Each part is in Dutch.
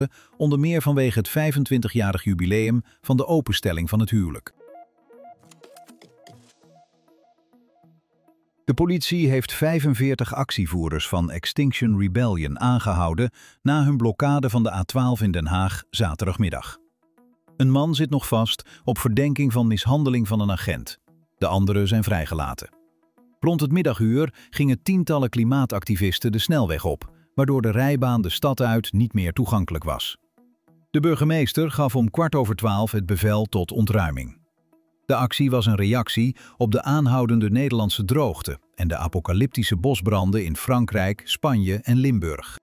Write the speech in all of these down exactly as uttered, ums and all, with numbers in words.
onder meer vanwege het vijfentwintigjarig jubileum van de openstelling van het huwelijk. De politie heeft vijfenveertig actievoerders van Extinction Rebellion aangehouden na hun blokkade van de A twaalf in Den Haag zaterdagmiddag. Een man zit nog vast op verdenking van mishandeling van een agent. De anderen zijn vrijgelaten. Rond het middaguur gingen tientallen klimaatactivisten de snelweg op, waardoor de rijbaan de stad uit niet meer toegankelijk was. De burgemeester gaf om kwart over twaalf het bevel tot ontruiming. De actie was een reactie op de aanhoudende Nederlandse droogte en de apocalyptische bosbranden in Frankrijk, Spanje en Limburg.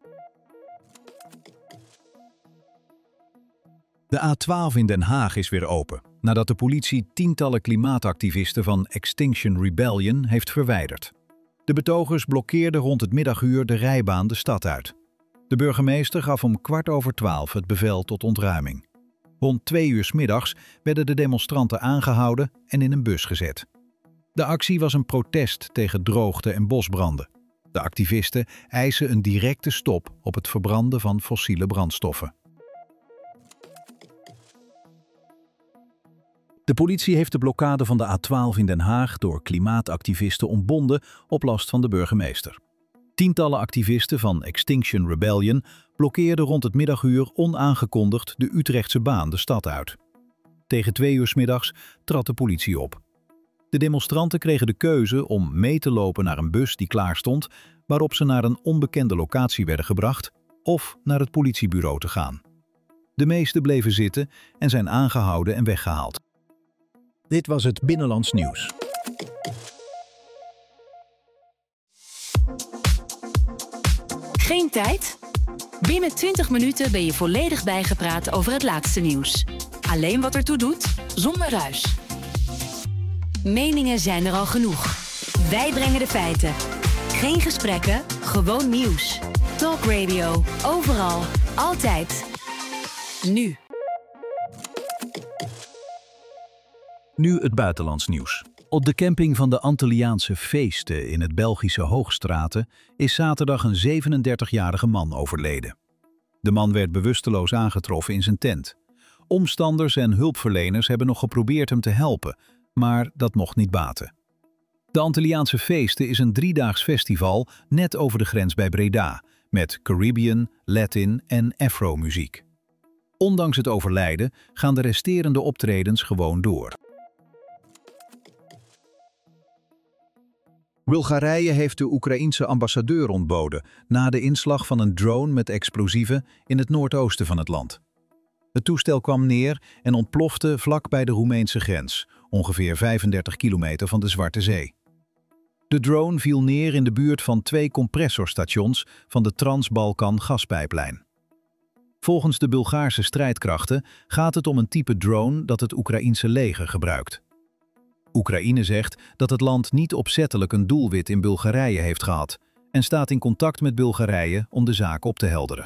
De A twaalf in Den Haag is weer open, nadat de politie tientallen klimaatactivisten van Extinction Rebellion heeft verwijderd. De betogers blokkeerden rond het middaguur de rijbaan de stad uit. De burgemeester gaf om kwart over twaalf het bevel tot ontruiming. Rond twee uur 's middags werden de demonstranten aangehouden en in een bus gezet. De actie was een protest tegen droogte en bosbranden. De activisten eisen een directe stop op het verbranden van fossiele brandstoffen. De politie heeft de blokkade van de A twaalf in Den Haag door klimaatactivisten ontbonden op last van de burgemeester. Tientallen activisten van Extinction Rebellion blokkeerden rond het middaguur onaangekondigd de Utrechtse baan de stad uit. Tegen twee uur 's middags trad de politie op. De demonstranten kregen de keuze om mee te lopen naar een bus die klaar stond, waarop ze naar een onbekende locatie werden gebracht, of naar het politiebureau te gaan. De meesten bleven zitten en zijn aangehouden en weggehaald. Dit was het Binnenlands Nieuws. Geen tijd? Binnen twintig minuten ben je volledig bijgepraat over het laatste nieuws. Alleen wat ertoe doet, zonder ruis. Meningen zijn er al genoeg. Wij brengen de feiten. Geen gesprekken, gewoon nieuws. Talk Radio, overal, altijd. Nu. Nu het buitenlands nieuws. Op de camping van de Antilliaanse Feesten in het Belgische Hoogstraten is zaterdag een zevenendertigjarige man overleden. De man werd bewusteloos aangetroffen in zijn tent. Omstanders en hulpverleners hebben nog geprobeerd hem te helpen, maar dat mocht niet baten. De Antilliaanse Feesten is een driedaags festival net over de grens bij Breda, met Caribbean, Latin en Afro-muziek. Ondanks het overlijden gaan de resterende optredens gewoon door. Bulgarije heeft de Oekraïense ambassadeur ontboden na de inslag van een drone met explosieven in het noordoosten van het land. Het toestel kwam neer en ontplofte vlak bij de Roemeense grens, ongeveer vijfendertig kilometer van de Zwarte Zee. De drone viel neer in de buurt van twee compressorstations van de Trans-Balkan gaspijplijn. Volgens de Bulgaarse strijdkrachten gaat het om een type drone dat het Oekraïense leger gebruikt. Oekraïne zegt dat het land niet opzettelijk een doelwit in Bulgarije heeft gehad en staat in contact met Bulgarije om de zaak op te helderen.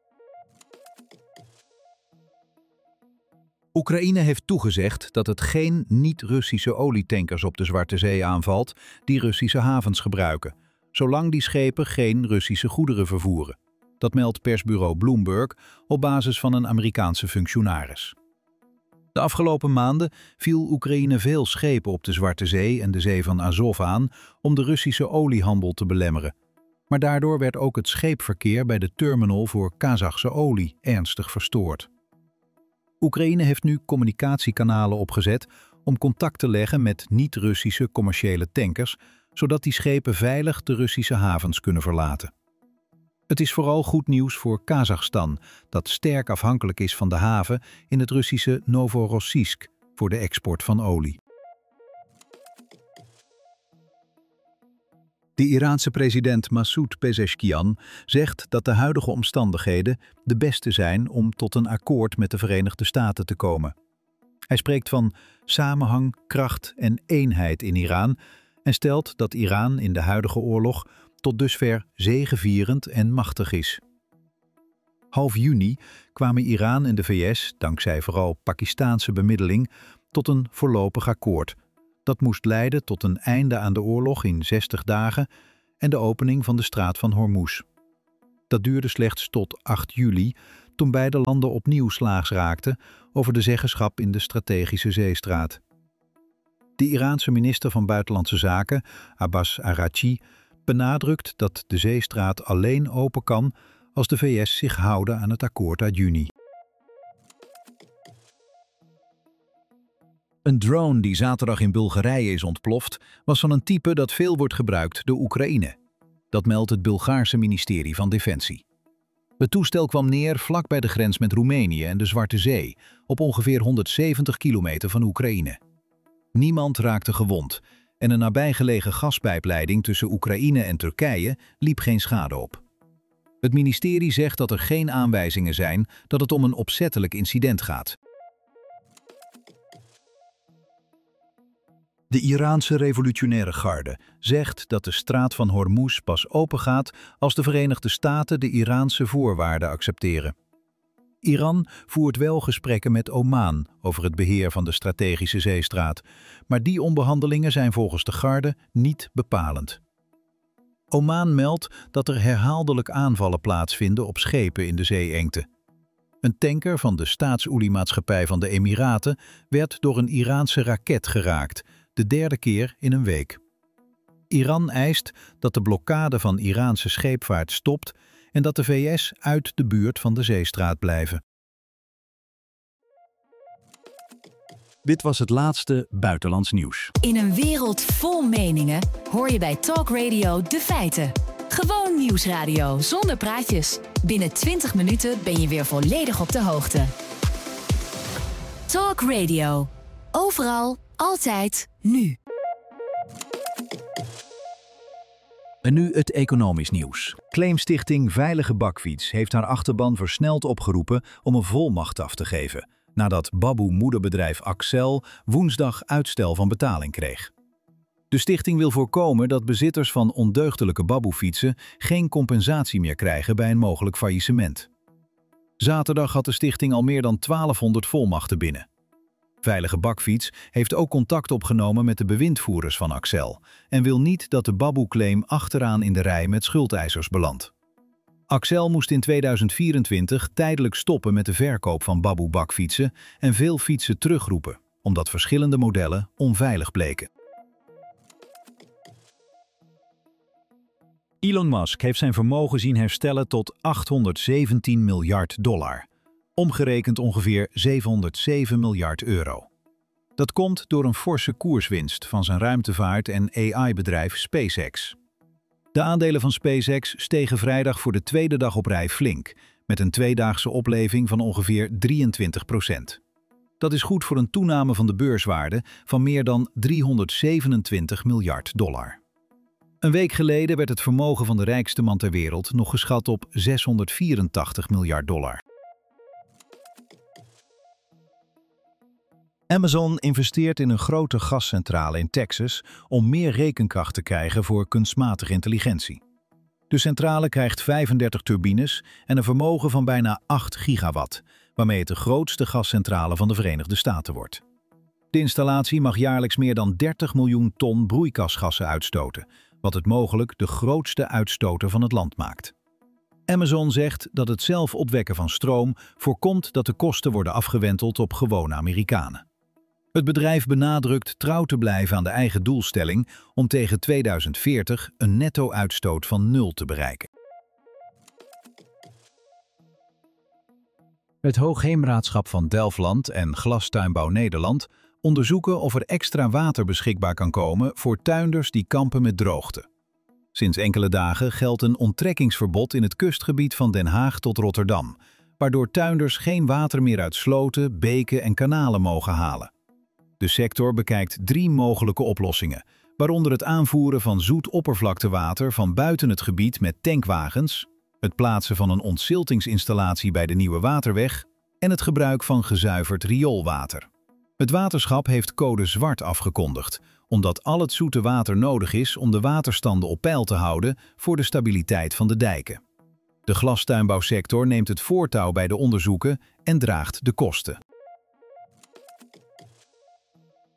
Oekraïne heeft toegezegd dat het geen niet-Russische olietankers op de Zwarte Zee aanvalt die Russische havens gebruiken, zolang die schepen geen Russische goederen vervoeren. Dat meldt persbureau Bloomberg op basis van een Amerikaanse functionaris. De afgelopen maanden viel Oekraïne veel schepen op de Zwarte Zee en de Zee van Azov aan om de Russische oliehandel te belemmeren. Maar daardoor werd ook het scheepverkeer bij de terminal voor Kazachse olie ernstig verstoord. Oekraïne heeft nu communicatiekanalen opgezet om contact te leggen met niet-Russische commerciële tankers, zodat die schepen veilig de Russische havens kunnen verlaten. Het is vooral goed nieuws voor Kazachstan, dat sterk afhankelijk is van de haven in het Russische Novorossiysk voor de export van olie. De Iraanse president Masoud Pezeshkian zegt dat de huidige omstandigheden de beste zijn om tot een akkoord met de Verenigde Staten te komen. Hij spreekt van samenhang, kracht en eenheid in Iran en stelt dat Iran in de huidige oorlog tot dusver zegevierend en machtig is. Half juni kwamen Iran en de V S, dankzij vooral Pakistaanse bemiddeling, tot een voorlopig akkoord. Dat moest leiden tot een einde aan de oorlog in zestig dagen en de opening van de straat van Hormuz. Dat duurde slechts tot acht juli, toen beide landen opnieuw slaags raakten over de zeggenschap in de strategische zeestraat. De Iraanse minister van Buitenlandse Zaken, Abbas Araghchi, benadrukt dat de zeestraat alleen open kan als de V S zich houden aan het akkoord uit juni. Een drone die zaterdag in Bulgarije is ontploft, was van een type dat veel wordt gebruikt door Oekraïne. Dat meldt het Bulgaarse ministerie van Defensie. Het toestel kwam neer vlak bij de grens met Roemenië en de Zwarte Zee, op ongeveer honderdzeventig kilometer van Oekraïne. Niemand raakte gewond en een nabijgelegen gaspijpleiding tussen Oekraïne en Turkije liep geen schade op. Het ministerie zegt dat er geen aanwijzingen zijn dat het om een opzettelijk incident gaat. De Iraanse revolutionaire garde zegt dat de straat van Hormuz pas opengaat als de Verenigde Staten de Iraanse voorwaarden accepteren. Iran voert wel gesprekken met Oman over het beheer van de strategische zeestraat, maar die onderhandelingen zijn volgens de garde niet bepalend. Oman meldt dat er herhaaldelijk aanvallen plaatsvinden op schepen in de zeeengte. Een tanker van de staatsoeliemaatschappij van de Emiraten werd door een Iraanse raket geraakt, de derde keer in een week. Iran eist dat de blokkade van Iraanse scheepvaart stopt en dat de V S uit de buurt van de zeestraat blijven. Dit was het laatste buitenlands nieuws. In een wereld vol meningen hoor je bij Talk Radio de feiten. Gewoon nieuwsradio zonder praatjes. Binnen twintig minuten ben je weer volledig op de hoogte. Talk Radio. Overal, altijd, nu. En nu het economisch nieuws. Claimstichting Veilige Bakfiets heeft haar achterban versneld opgeroepen om een volmacht af te geven, nadat baboe-moederbedrijf Accel woensdag uitstel van betaling kreeg. De stichting wil voorkomen dat bezitters van ondeugdelijke baboefietsen geen compensatie meer krijgen bij een mogelijk faillissement. Zaterdag had de stichting al meer dan twaalfhonderd volmachten binnen. Veilige Bakfiets heeft ook contact opgenomen met de bewindvoerders van Accel en wil niet dat de baboe-claim achteraan in de rij met schuldeisers belandt. Accel moest in tweeduizend vierentwintig tijdelijk stoppen met de verkoop van baboe-bakfietsen en veel fietsen terugroepen, omdat verschillende modellen onveilig bleken. Elon Musk heeft zijn vermogen zien herstellen tot achthonderdzeventien miljard dollar. Omgerekend ongeveer zevenhonderdzeven miljard euro. Dat komt door een forse koerswinst van zijn ruimtevaart- en A I-bedrijf SpaceX. De aandelen van SpaceX stegen vrijdag voor de tweede dag op rij flink, met een tweedaagse opleving van ongeveer drieëntwintig procent. Dat is goed voor een toename van de beurswaarde van meer dan driehonderdzevenentwintig miljard dollar. Een week geleden werd het vermogen van de rijkste man ter wereld nog geschat op zeshonderdvierentachtig miljard dollar. Amazon investeert in een grote gascentrale in Texas om meer rekenkracht te krijgen voor kunstmatige intelligentie. De centrale krijgt vijfendertig turbines en een vermogen van bijna acht gigawatt, waarmee het de grootste gascentrale van de Verenigde Staten wordt. De installatie mag jaarlijks meer dan dertig miljoen ton broeikasgassen uitstoten, wat het mogelijk de grootste uitstoter van het land maakt. Amazon zegt dat het zelf opwekken van stroom voorkomt dat de kosten worden afgewenteld op gewone Amerikanen. Het bedrijf benadrukt trouw te blijven aan de eigen doelstelling om tegen tweeduizend veertig een netto-uitstoot van nul te bereiken. Het Hoogheemraadschap van Delfland en Glastuinbouw Nederland onderzoeken of er extra water beschikbaar kan komen voor tuinders die kampen met droogte. Sinds enkele dagen geldt een onttrekkingsverbod in het kustgebied van Den Haag tot Rotterdam, waardoor tuinders geen water meer uit sloten, beken en kanalen mogen halen. De sector bekijkt drie mogelijke oplossingen, waaronder het aanvoeren van zoet oppervlaktewater van buiten het gebied met tankwagens, het plaatsen van een ontziltingsinstallatie bij de Nieuwe Waterweg en het gebruik van gezuiverd rioolwater. Het waterschap heeft code zwart afgekondigd, omdat al het zoete water nodig is om de waterstanden op peil te houden voor de stabiliteit van de dijken. De glastuinbouwsector neemt het voortouw bij de onderzoeken en draagt de kosten.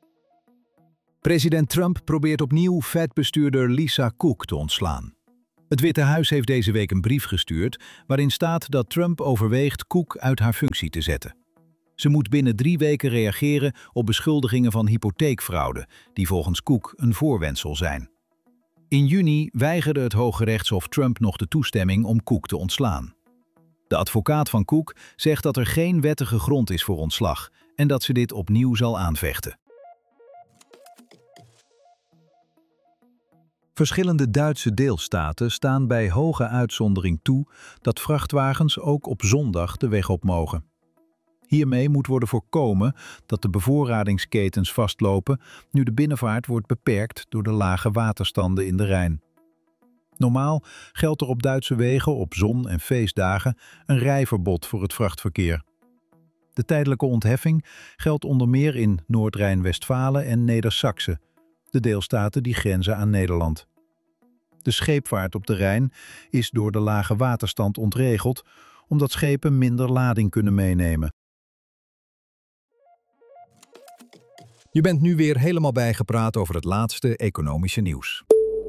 President Trump probeert opnieuw Fed-bestuurder Lisa Cook te ontslaan. Het Witte Huis heeft deze week een brief gestuurd waarin staat dat Trump overweegt Cook uit haar functie te zetten. Ze moet binnen drie weken reageren op beschuldigingen van hypotheekfraude, die volgens Cook een voorwendsel zijn. In juni weigerde het Hooggerechtshof Trump nog de toestemming om Cook te ontslaan. De advocaat van Cook zegt dat er geen wettige grond is voor ontslag en dat ze dit opnieuw zal aanvechten. Verschillende Duitse deelstaten staan bij hoge uitzondering toe dat vrachtwagens ook op zondag de weg op mogen. Hiermee moet worden voorkomen dat de bevoorradingsketens vastlopen nu de binnenvaart wordt beperkt door de lage waterstanden in de Rijn. Normaal geldt er op Duitse wegen op zon- en feestdagen een rijverbod voor het vrachtverkeer. De tijdelijke ontheffing geldt onder meer in Noord-Rijn-Westfalen en Neder-Saxe, de deelstaten die grenzen aan Nederland. De scheepvaart op de Rijn is door de lage waterstand ontregeld, omdat schepen minder lading kunnen meenemen. Je bent nu weer helemaal bijgepraat over het laatste economische nieuws.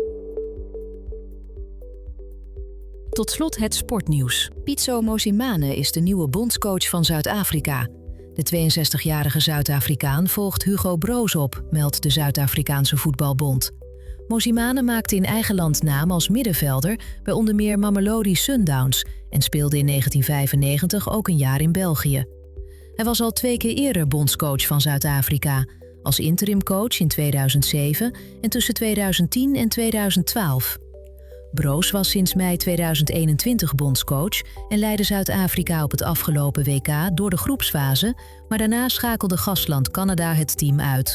Tot slot het sportnieuws. Pitso Mosimane is de nieuwe bondscoach van Zuid-Afrika. De tweeënzestigjarige Zuid-Afrikaan volgt Hugo Broos op, meldt de Zuid-Afrikaanse voetbalbond. Mosimane maakte in eigen land naam als middenvelder bij onder meer Mamelodi Sundowns en speelde in negentien vijfennegentig ook een jaar in België. Hij was al twee keer eerder bondscoach van Zuid-Afrika, als interimcoach in tweeduizend zeven en tussen tweeduizend tien en tweeduizend twaalf. Broos was sinds mei tweeduizend eenentwintig bondscoach en leidde Zuid-Afrika op het afgelopen W K door de groepsfase, maar daarna schakelde gastland Canada het team uit.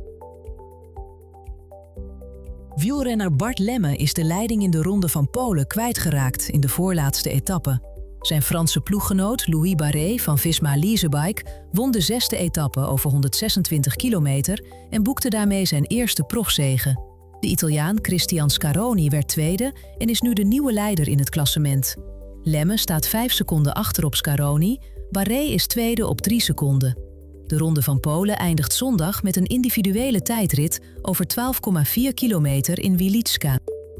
Wielrenner Bart Lemme is de leiding in de Ronde van Polen kwijtgeraakt in de voorlaatste etappe. Zijn Franse ploeggenoot Louis Barret van Visma Leasebike won de zesde etappe over honderdzesentwintig kilometer en boekte daarmee zijn eerste profzege. De Italiaan Cristian Scaroni werd tweede en is nu de nieuwe leider in het klassement. Lemme staat vijf seconden achter op Scaroni, Barret is tweede op drie seconden. De Ronde van Polen eindigt zondag met een individuele tijdrit over twaalf komma vier kilometer in Wieliczka.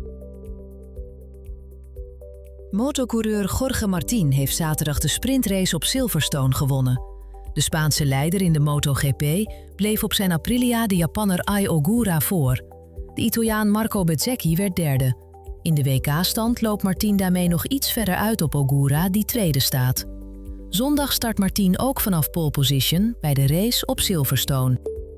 Motocoureur Jorge Martín heeft zaterdag de sprintrace op Silverstone gewonnen. De Spaanse leider in de MotoGP bleef op zijn Aprilia de Japanner Ai Ogura voor. De Italiaan Marco Bezzecchi werd derde. In de W K-stand loopt Martín daarmee nog iets verder uit op Ogura, die tweede staat. Zondag start Martín ook vanaf pole position bij de race op Silverstone.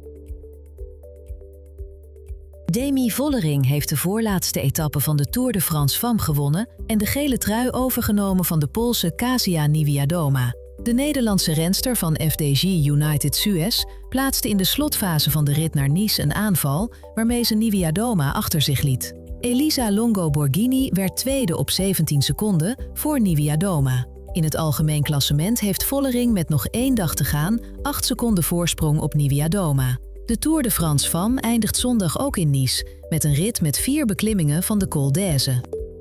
Demi Vollering heeft de voorlaatste etappe van de Tour de France Femme gewonnen en de gele trui overgenomen van de Poolse Kasia Niewiadoma. De Nederlandse renster van F D G United Suez plaatste in de slotfase van de rit naar Nice een aanval waarmee ze Niewiadoma achter zich liet. Elisa Longo Borghini werd tweede op zeventien seconden voor Niewiadoma. In het algemeen klassement heeft Vollering met nog één dag te gaan acht seconden voorsprong op Niewiadoma. De Tour de France Femme eindigt zondag ook in Nice met een rit met vier beklimmingen van de Col d'Aise.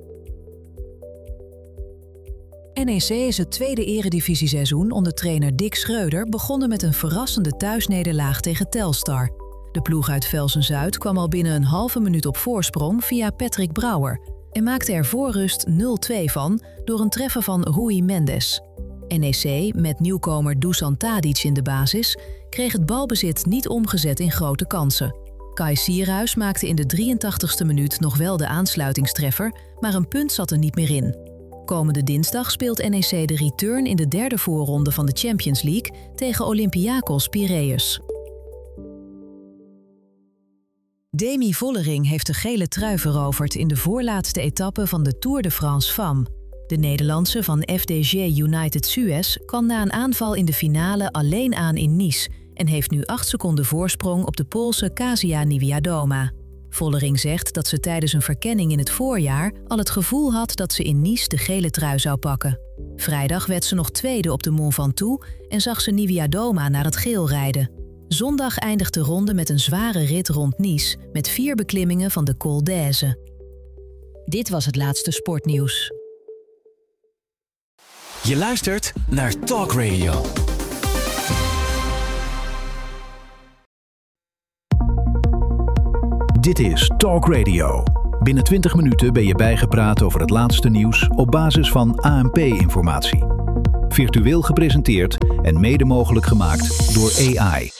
N E C is het tweede eredivisieseizoen onder trainer Dick Schreuder begonnen met een verrassende thuisnederlaag tegen Telstar. De ploeg uit Velsen-Zuid kwam al binnen een halve minuut op voorsprong via Patrick Brouwer en maakte er voor rust nul twee van door een treffer van Rui Mendes. N E C, met nieuwkomer Dusan Tadic in de basis, kreeg het balbezit niet omgezet in grote kansen. Kai Sierhuis maakte in de drieëntachtigste minuut nog wel de aansluitingstreffer, maar een punt zat er niet meer in. Komende dinsdag speelt N E C de return in de derde voorronde van de Champions League tegen Olympiakos Piraeus. Demi Vollering heeft de gele trui veroverd in de voorlaatste etappe van de Tour de France Femme. De Nederlandse van F D G United Suez kan na een aanval in de finale alleen aan in Nice en heeft nu acht seconden voorsprong op de Poolse Kasia Niewiadoma. Vollering zegt dat ze tijdens een verkenning in het voorjaar al het gevoel had dat ze in Nice de gele trui zou pakken. Vrijdag werd ze nog tweede op de Mont Ventoux en zag ze Niewiadoma naar het geel rijden. Zondag eindigt de ronde met een zware rit rond Nice met vier beklimmingen van de Col d'Aise. Dit was het laatste sportnieuws. Je luistert naar Talk Radio. Dit is Talk Radio. Binnen twintig minuten ben je bijgepraat over het laatste nieuws op basis van A N P-informatie. Virtueel gepresenteerd en mede mogelijk gemaakt door A I.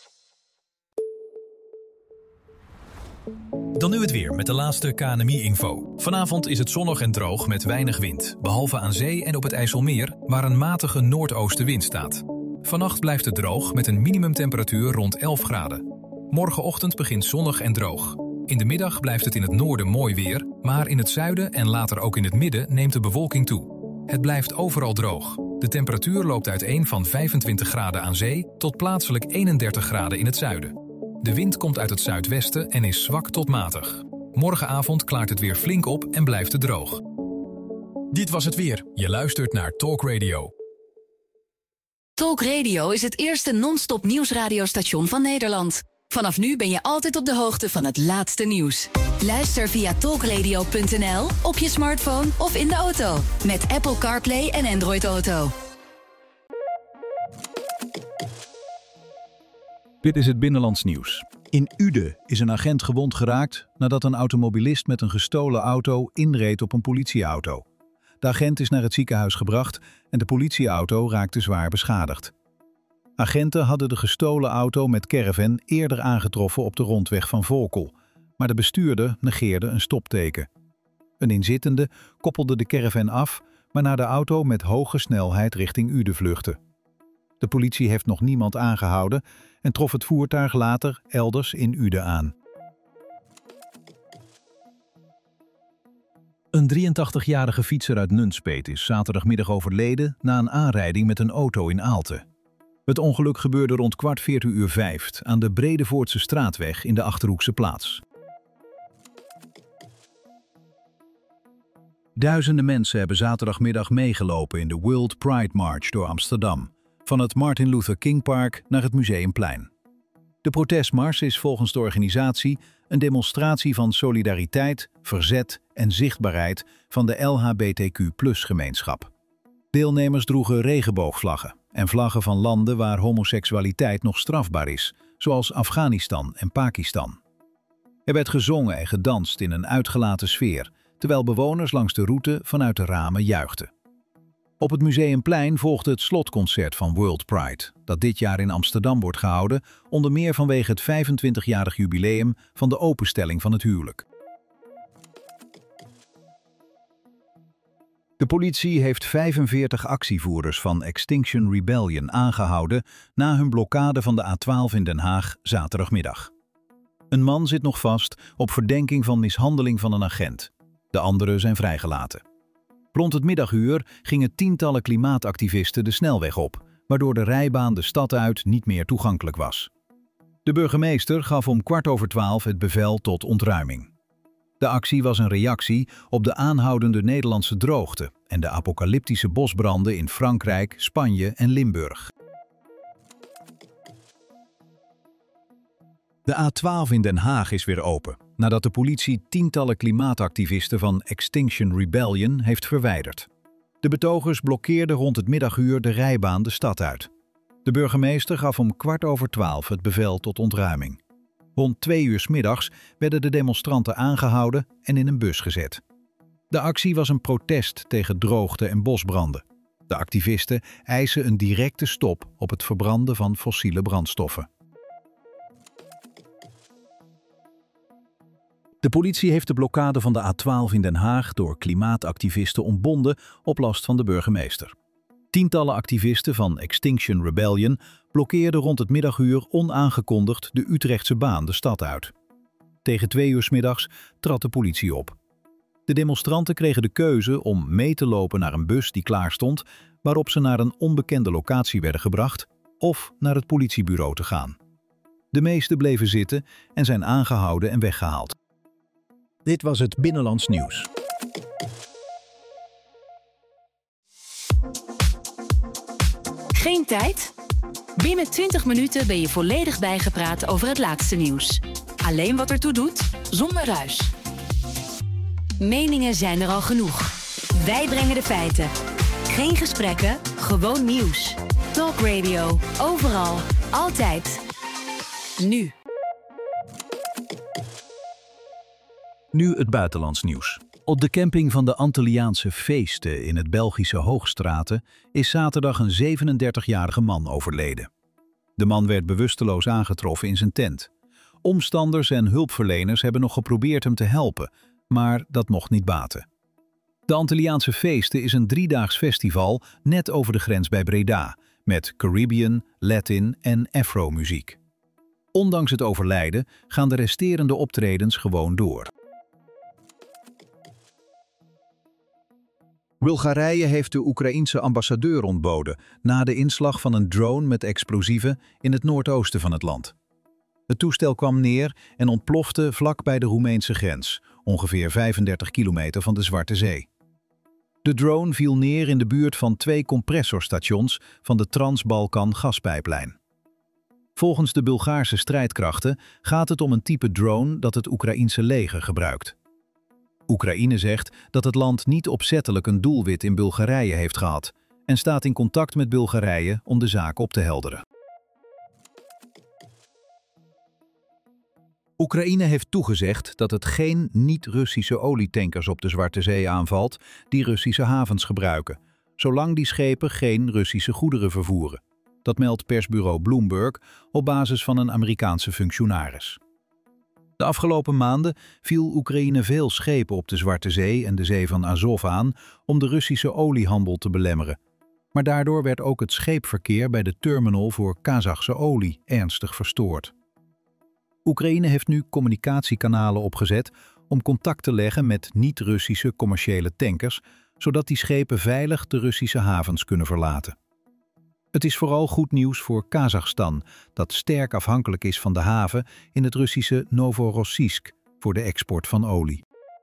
Dan nu het weer met de laatste K N M I-info. Vanavond is het zonnig en droog met weinig wind, behalve aan zee en op het IJsselmeer, waar een matige noordoostenwind staat. Vannacht blijft het droog met een minimumtemperatuur rond elf graden. Morgenochtend begint zonnig en droog. In de middag blijft het in het noorden mooi weer, maar in het zuiden en later ook in het midden neemt de bewolking toe. Het blijft overal droog. De temperatuur loopt uiteen van vijfentwintig graden aan zee tot plaatselijk eenendertig graden in het zuiden. De wind komt uit het zuidwesten en is zwak tot matig. Morgenavond klaart het weer flink op en blijft het droog. Dit was het weer. Je luistert naar Talk Radio. Talk Radio is het eerste non-stop nieuwsradiostation van Nederland. Vanaf nu ben je altijd op de hoogte van het laatste nieuws. Luister via talkradio punt n l, op je smartphone of in de auto. Met Apple CarPlay en Android Auto. Dit is het Binnenlands nieuws. In Uden is een agent gewond geraakt nadat een automobilist met een gestolen auto inreed op een politieauto. De agent is naar het ziekenhuis gebracht en de politieauto raakte zwaar beschadigd. Agenten hadden de gestolen auto met caravan eerder aangetroffen op de rondweg van Volkel, maar de bestuurder negeerde een stopteken. Een inzittende koppelde de caravan af, waarna de auto met hoge snelheid richting Uden vluchtte. De politie heeft nog niemand aangehouden en trof het voertuig later elders in Uden aan. Een drieëntachtigjarige fietser uit Nunspeet is zaterdagmiddag overleden na een aanrijding met een auto in Aalten. Het ongeluk gebeurde rond kwart veertien uur vijf aan de Bredevoortse straatweg in de Achterhoekse Plaats. Duizenden mensen hebben zaterdagmiddag meegelopen in de World Pride March door Amsterdam, van het Martin Luther King Park naar het Museumplein. De protestmars is volgens de organisatie een demonstratie van solidariteit, verzet en zichtbaarheid van de L H B T Q plus gemeenschap. Deelnemers droegen regenboogvlaggen en vlaggen van landen waar homoseksualiteit nog strafbaar is, zoals Afghanistan en Pakistan. Er werd gezongen en gedanst in een uitgelaten sfeer, terwijl bewoners langs de route vanuit de ramen juichten. Op het Museumplein volgde het slotconcert van World Pride, dat dit jaar in Amsterdam wordt gehouden, onder meer vanwege het vijfentwintigjarig jubileum van de openstelling van het huwelijk. De politie heeft vijfenveertig actievoerders van Extinction Rebellion aangehouden na hun blokkade van de A twaalf in Den Haag zaterdagmiddag. Een man zit nog vast op verdenking van mishandeling van een agent. De anderen zijn vrijgelaten. Rond het middaguur gingen tientallen klimaatactivisten de snelweg op, waardoor de rijbaan de stad uit niet meer toegankelijk was. De burgemeester gaf om kwart over twaalf het bevel tot ontruiming. De actie was een reactie op de aanhoudende Nederlandse droogte en de apocalyptische bosbranden in Frankrijk, Spanje en Limburg. De A twaalf in Den Haag is weer open, nadat de politie tientallen klimaatactivisten van Extinction Rebellion heeft verwijderd. De betogers blokkeerden rond het middaguur de rijbaan de stad uit. De burgemeester gaf om kwart over twaalf het bevel tot ontruiming. Rond twee uur 's middags werden de demonstranten aangehouden en in een bus gezet. De actie was een protest tegen droogte en bosbranden. De activisten eisen een directe stop op het verbranden van fossiele brandstoffen. De politie heeft de blokkade van de A twaalf in Den Haag door klimaatactivisten ontbonden op last van de burgemeester. Tientallen activisten van Extinction Rebellion blokkeerden rond het middaguur onaangekondigd de Utrechtse baan de stad uit. Tegen twee uur 's middags trad de politie op. De demonstranten kregen de keuze om mee te lopen naar een bus die klaar stond, waarop ze naar een onbekende locatie werden gebracht, of naar het politiebureau te gaan. De meesten bleven zitten en zijn aangehouden en weggehaald. Dit was het Binnenlands nieuws. Geen tijd? Binnen twintig minuten ben je volledig bijgepraat over het laatste nieuws. Alleen wat ertoe doet, zonder ruis. Meningen zijn er al genoeg. Wij brengen de feiten. Geen gesprekken, gewoon nieuws. Talk Radio, overal, altijd. Nu. Nu het buitenlands nieuws. Op de camping van de Antilliaanse Feesten in het Belgische Hoogstraten is zaterdag een zevenendertigjarige man overleden. De man werd bewusteloos aangetroffen in zijn tent. Omstanders en hulpverleners hebben nog geprobeerd hem te helpen, maar dat mocht niet baten. De Antilliaanse Feesten is een driedaags festival net over de grens bij Breda, met Caribbean, Latin en Afro-muziek. Ondanks het overlijden gaan de resterende optredens gewoon door. Bulgarije heeft de Oekraïense ambassadeur ontboden na de inslag van een drone met explosieven in het noordoosten van het land. Het toestel kwam neer en ontplofte vlak bij de Roemeense grens, ongeveer vijfendertig kilometer van de Zwarte Zee. De drone viel neer in de buurt van twee compressorstations van de Trans-Balkan gaspijplijn. Volgens de Bulgaarse strijdkrachten gaat het om een type drone dat het Oekraïense leger gebruikt. Oekraïne zegt dat het land niet opzettelijk een doelwit in Bulgarije heeft gehad en staat in contact met Bulgarije om de zaak op te helderen. Oekraïne heeft toegezegd dat het geen niet-Russische olietankers op de Zwarte Zee aanvalt die Russische havens gebruiken, zolang die schepen geen Russische goederen vervoeren. Dat meldt persbureau Bloomberg op basis van een Amerikaanse functionaris. De afgelopen maanden viel Oekraïne veel schepen op de Zwarte Zee en de Zee van Azov aan om de Russische oliehandel te belemmeren. Maar daardoor werd ook het scheepverkeer bij de terminal voor Kazachse olie ernstig verstoord. Oekraïne heeft nu communicatiekanalen opgezet om contact te leggen met niet-Russische commerciële tankers, zodat die schepen veilig de Russische havens kunnen verlaten. Het is vooral goed nieuws voor Kazachstan, dat sterk afhankelijk is van de haven in het Russische Novorossiysk voor de export van olie.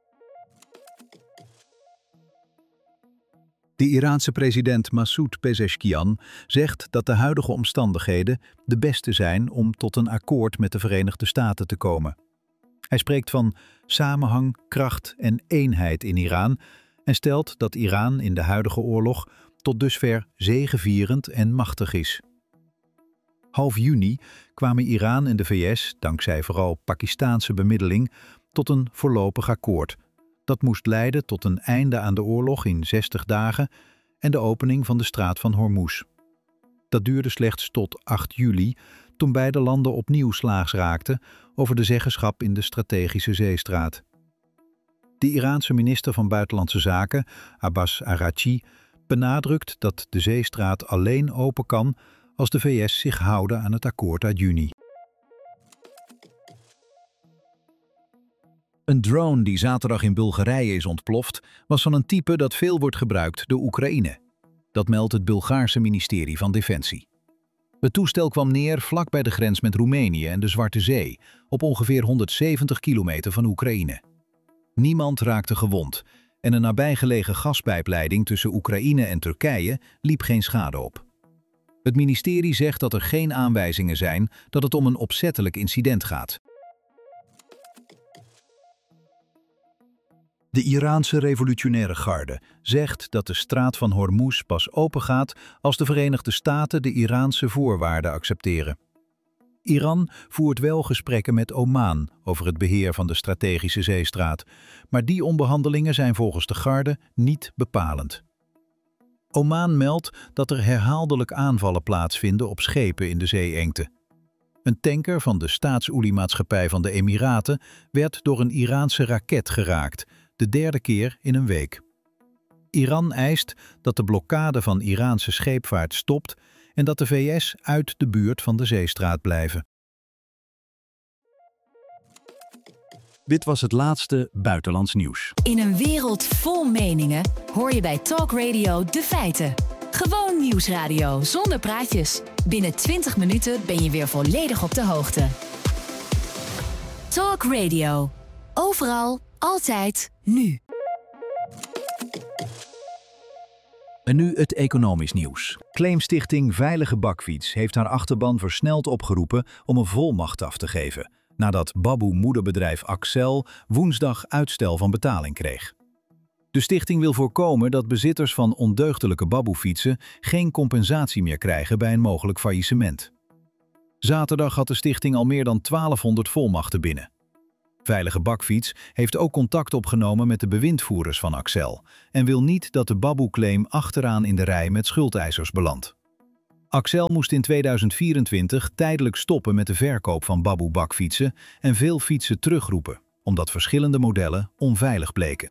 De Iraanse president Masoud Pezeshkian zegt dat de huidige omstandigheden de beste zijn om tot een akkoord met de Verenigde Staten te komen. Hij spreekt van samenhang, kracht en eenheid in Iran en stelt dat Iran in de huidige oorlog tot dusver zegevierend en machtig is. Half juni kwamen Iran en de V S, dankzij vooral Pakistaanse bemiddeling, tot een voorlopig akkoord. Dat moest leiden tot een einde aan de oorlog in zestig dagen en de opening van de straat van Hormuz. Dat duurde slechts tot acht juli, toen beide landen opnieuw slaags raakten over de zeggenschap in de strategische zeestraat. De Iraanse minister van Buitenlandse Zaken, Abbas Araghchi, benadrukt dat de zeestraat alleen open kan als de V S zich houden aan het akkoord uit juni. Een drone die zaterdag in Bulgarije is ontploft, was van een type dat veel wordt gebruikt door Oekraïne. Dat meldt het Bulgaarse ministerie van Defensie. Het toestel kwam neer vlak bij de grens met Roemenië en de Zwarte Zee, op ongeveer honderdzeventig kilometer van Oekraïne. Niemand raakte gewond en een nabijgelegen gaspijpleiding tussen Oekraïne en Turkije liep geen schade op. Het ministerie zegt dat er geen aanwijzingen zijn dat het om een opzettelijk incident gaat. De Iraanse revolutionaire garde zegt dat de straat van Hormuz pas opengaat als de Verenigde Staten de Iraanse voorwaarden accepteren. Iran voert wel gesprekken met Oman over het beheer van de strategische zeestraat, maar die onderhandelingen zijn volgens de garde niet bepalend. Oman meldt dat er herhaaldelijk aanvallen plaatsvinden op schepen in de zeeengte. Een tanker van de staatsolie-maatschappij van de Emiraten werd door een Iraanse raket geraakt, de derde keer in een week. Iran eist dat de blokkade van Iraanse scheepvaart stopt en dat de V S uit de buurt van de zeestraat blijven. Dit was het laatste buitenlands nieuws. In een wereld vol meningen hoor je bij Talk Radio de feiten. Gewoon nieuwsradio zonder praatjes. Binnen twintig minuten ben je weer volledig op de hoogte. Talk Radio. Overal, altijd, nu. En nu het economisch nieuws. Claimstichting Veilige Bakfiets heeft haar achterban versneld opgeroepen om een volmacht af te geven, nadat Baboe-moederbedrijf Accel woensdag uitstel van betaling kreeg. De stichting wil voorkomen dat bezitters van ondeugdelijke Baboe-fietsen geen compensatie meer krijgen bij een mogelijk faillissement. Zaterdag had de stichting al meer dan twaalfhonderd volmachten binnen. Veilige Bakfiets heeft ook contact opgenomen met de bewindvoerders van Accel en wil niet dat de Baboe-claim achteraan in de rij met schuldeisers belandt. Accel moest in tweeduizend vierentwintig tijdelijk stoppen met de verkoop van Baboe bakfietsen en veel fietsen terugroepen, omdat verschillende modellen onveilig bleken.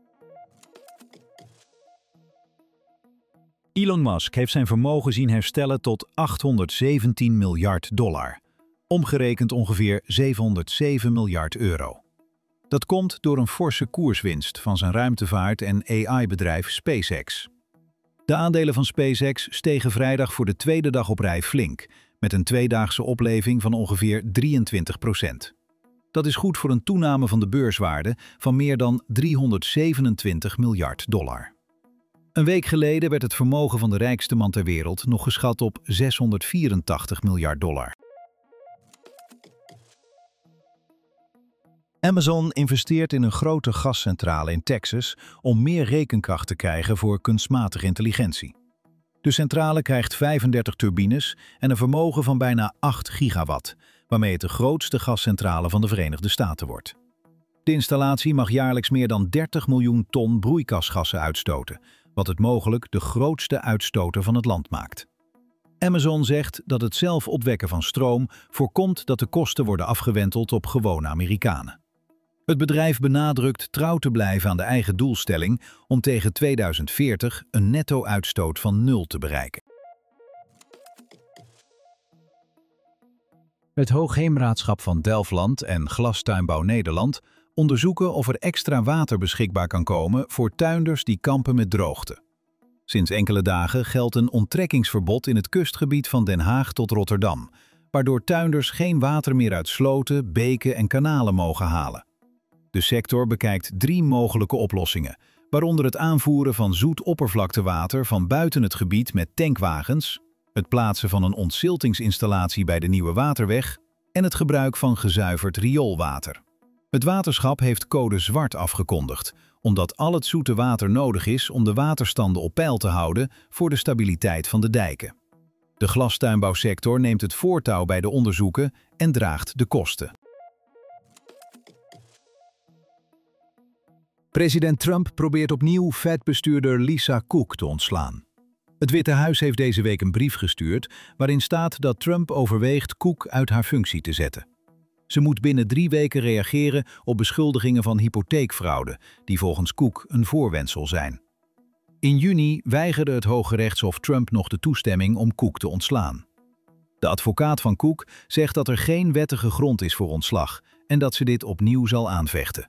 Elon Musk heeft zijn vermogen zien herstellen tot achthonderdzeventien miljard dollar. Omgerekend ongeveer zevenhonderdzeven miljard euro. Dat komt door een forse koerswinst van zijn ruimtevaart- en A I-bedrijf SpaceX. De aandelen van SpaceX stegen vrijdag voor de tweede dag op rij flink, met een tweedaagse opleving van ongeveer drieëntwintig procent. Dat is goed voor een toename van de beurswaarde van meer dan driehonderdzevenentwintig miljard dollar. Een week geleden werd het vermogen van de rijkste man ter wereld nog geschat op zeshonderdvierentachtig miljard dollar. Amazon investeert in een grote gascentrale in Texas om meer rekenkracht te krijgen voor kunstmatige intelligentie. De centrale krijgt vijfendertig turbines en een vermogen van bijna acht gigawatt, waarmee het de grootste gascentrale van de Verenigde Staten wordt. De installatie mag jaarlijks meer dan dertig miljoen ton broeikasgassen uitstoten, wat het mogelijk de grootste uitstoter van het land maakt. Amazon zegt dat het zelf opwekken van stroom voorkomt dat de kosten worden afgewenteld op gewone Amerikanen. Het bedrijf benadrukt trouw te blijven aan de eigen doelstelling om tegen tweeduizend veertig een netto-uitstoot van nul te bereiken. Het Hoogheemraadschap van Delfland en Glastuinbouw Nederland onderzoeken of er extra water beschikbaar kan komen voor tuinders die kampen met droogte. Sinds enkele dagen geldt een onttrekkingsverbod in het kustgebied van Den Haag tot Rotterdam, waardoor tuinders geen water meer uit sloten, beken en kanalen mogen halen. De sector bekijkt drie mogelijke oplossingen, waaronder het aanvoeren van zoet oppervlaktewater van buiten het gebied met tankwagens, het plaatsen van een ontziltingsinstallatie bij de Nieuwe Waterweg en het gebruik van gezuiverd rioolwater. Het waterschap heeft code zwart afgekondigd, omdat al het zoete water nodig is om de waterstanden op peil te houden voor de stabiliteit van de dijken. De glastuinbouwsector neemt het voortouw bij de onderzoeken en draagt de kosten. President Trump probeert opnieuw Fed-bestuurder Lisa Cook te ontslaan. Het Witte Huis heeft deze week een brief gestuurd waarin staat dat Trump overweegt Cook uit haar functie te zetten. Ze moet binnen drie weken reageren op beschuldigingen van hypotheekfraude, die volgens Cook een voorwendsel zijn. In juni weigerde het Hooggerechtshof Trump nog de toestemming om Cook te ontslaan. De advocaat van Cook zegt dat er geen wettige grond is voor ontslag en dat ze dit opnieuw zal aanvechten.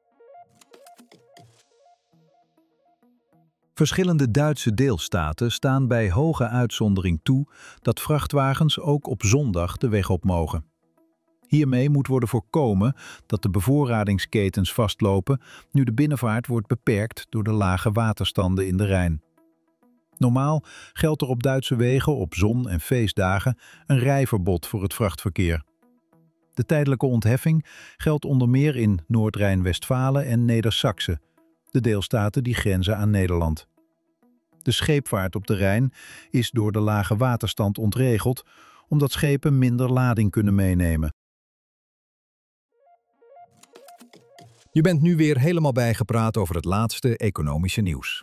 Verschillende Duitse deelstaten staan bij hoge uitzondering toe dat vrachtwagens ook op zondag de weg op mogen. Hiermee moet worden voorkomen dat de bevoorradingsketens vastlopen nu de binnenvaart wordt beperkt door de lage waterstanden in de Rijn. Normaal geldt er op Duitse wegen op zon- en feestdagen een rijverbod voor het vrachtverkeer. De tijdelijke ontheffing geldt onder meer in Noord-Rijn-Westfalen en Neder-Saxe, de deelstaten die grenzen aan Nederland. De scheepvaart op de Rijn is door de lage waterstand ontregeld, omdat schepen minder lading kunnen meenemen. Je bent nu weer helemaal bijgepraat over het laatste economische nieuws.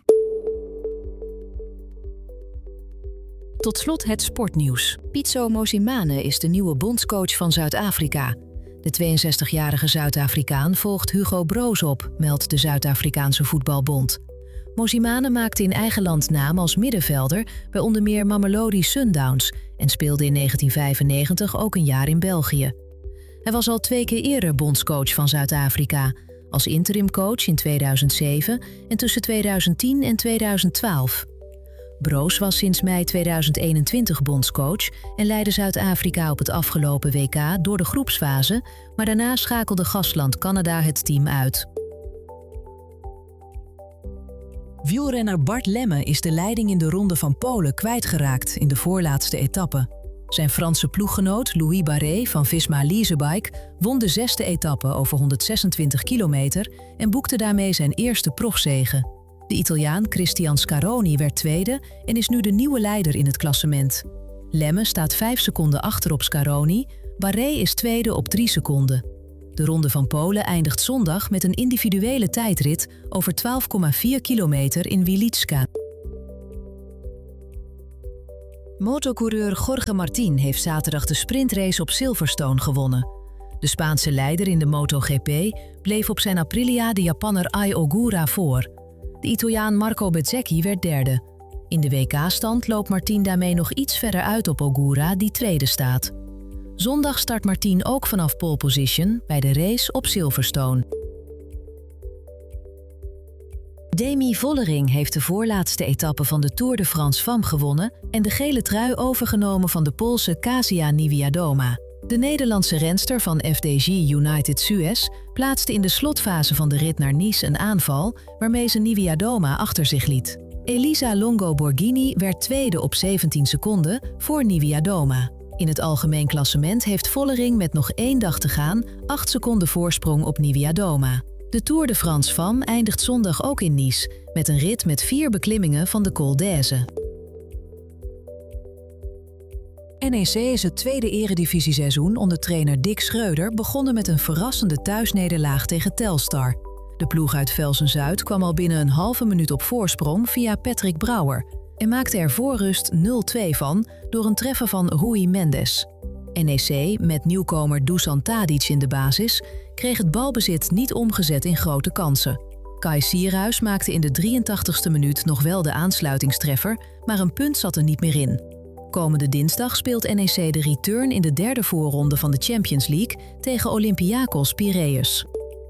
Tot slot het sportnieuws. Pitso Mosimane is de nieuwe bondscoach van Zuid-Afrika. De tweeënzestigjarige Zuid-Afrikaan volgt Hugo Broos op, meldt de Zuid-Afrikaanse Voetbalbond. Mosimane maakte in eigen land naam als middenvelder bij onder meer Mamelodi Sundowns en speelde in negentien vijfennegentig ook een jaar in België. Hij was al twee keer eerder bondscoach van Zuid-Afrika, als interimcoach in tweeduizend zeven en tussen tweeduizend tien en tweeduizend twaalf. Broos was sinds mei tweeduizend eenentwintig bondscoach en leidde Zuid-Afrika op het afgelopen W K door de groepsfase, maar daarna schakelde gastland Canada het team uit. Wielrenner Bart Lemme is de leiding in de Ronde van Polen kwijtgeraakt in de voorlaatste etappe. Zijn Franse ploeggenoot Louis Barret van Visma Leasebike won de zesde etappe over honderdzesentwintig kilometer en boekte daarmee zijn eerste profzege. De Italiaan Cristian Scaroni werd tweede en is nu de nieuwe leider in het klassement. Lemme staat vijf seconden achter op Scaroni, Barret is tweede op drie seconden. De Ronde van Polen eindigt zondag met een individuele tijdrit over twaalf komma vier kilometer in Wieliczka. Motocoureur Jorge Martín heeft zaterdag de sprintrace op Silverstone gewonnen. De Spaanse leider in de MotoGP bleef op zijn Aprilia de Japanner Ai Ogura voor. De Italiaan Marco Bezzecchi werd derde. In de W K-stand loopt Martín daarmee nog iets verder uit op Ogura, die tweede staat. Zondag start Martín ook vanaf pole position bij de race op Silverstone. Demi Vollering heeft de voorlaatste etappe van de Tour de France Femme gewonnen en de gele trui overgenomen van de Poolse Kasia Niewiadoma. De Nederlandse renster van F D J United Suez plaatste in de slotfase van de rit naar Nice een aanval waarmee ze Niewiadoma achter zich liet. Elisa Longo Borghini werd tweede op zeventien seconden voor Niewiadoma. In het algemeen klassement heeft Vollering met nog één dag te gaan acht seconden voorsprong op Niewiadoma. De Tour de France Femme eindigt zondag ook in Nice met een rit met vier beklimmingen van de Col d'Aise. N E C is het tweede eredivisieseizoen onder trainer Dick Schreuder begonnen met een verrassende thuisnederlaag tegen Telstar. De ploeg uit Velsen-Zuid kwam al binnen een halve minuut op voorsprong via Patrick Brouwer en maakte er voor rust nul twee van door een treffer van Rui Mendes. N E C, met nieuwkomer Dusan Tadic in de basis, kreeg het balbezit niet omgezet in grote kansen. Kai Sierhuis maakte in de drieëntachtigste minuut nog wel de aansluitingstreffer, maar een punt zat er niet meer in. Komende dinsdag speelt N E C de return in de derde voorronde van de Champions League tegen Olympiakos Piraeus.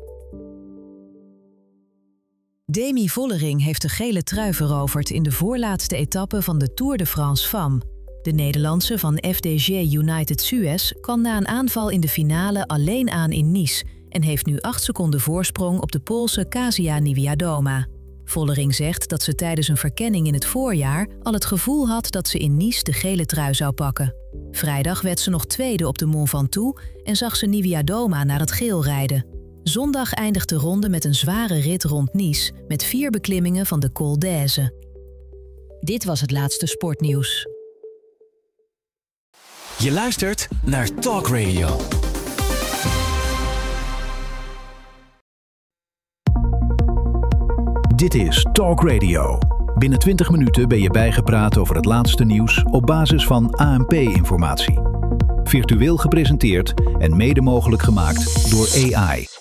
Demi Vollering heeft de gele trui veroverd in de voorlaatste etappe van de Tour de France Femme. De Nederlandse van F D J United Suez kwam na een aanval in de finale alleen aan in Nice en heeft nu acht seconden voorsprong op de Poolse Kasia Niewiadoma. Vollering zegt dat ze tijdens een verkenning in het voorjaar al het gevoel had dat ze in Nice de gele trui zou pakken. Vrijdag werd ze nog tweede op de Mont Ventoux en zag ze Niewiadoma naar het geel rijden. Zondag eindigt de ronde met een zware rit rond Nice met vier beklimmingen van de Col d'Aise. Dit was het laatste sportnieuws. Je luistert naar Talk Radio. Dit is Talk Radio. Binnen twintig minuten ben je bijgepraat over het laatste nieuws op basis van A N P-informatie. Virtueel gepresenteerd en mede mogelijk gemaakt door A I.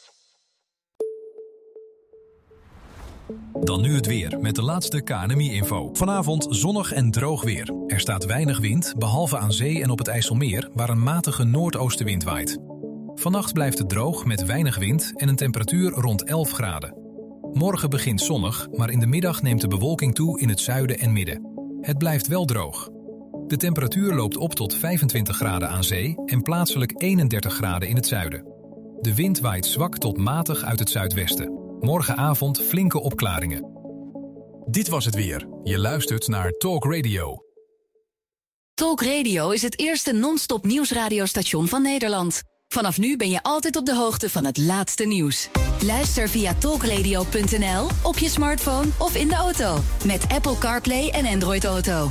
Dan nu het weer met de laatste K N M I-info. Vanavond zonnig en droog weer. Er staat weinig wind, behalve aan zee en op het IJsselmeer, waar een matige noordoostenwind waait. Vannacht blijft het droog met weinig wind en een temperatuur rond elf graden. Morgen begint zonnig, maar in de middag neemt de bewolking toe in het zuiden en midden. Het blijft wel droog. De temperatuur loopt op tot vijfentwintig graden aan zee en plaatselijk eenendertig graden in het zuiden. De wind waait zwak tot matig uit het zuidwesten. Morgenavond flinke opklaringen. Dit was het weer. Je luistert naar Talk Radio. Talk Radio is het eerste non-stop nieuwsradiostation van Nederland. Vanaf nu ben je altijd op de hoogte van het laatste nieuws. Luister via talkradio punt n l, op je smartphone of in de auto. Met Apple CarPlay en Android Auto.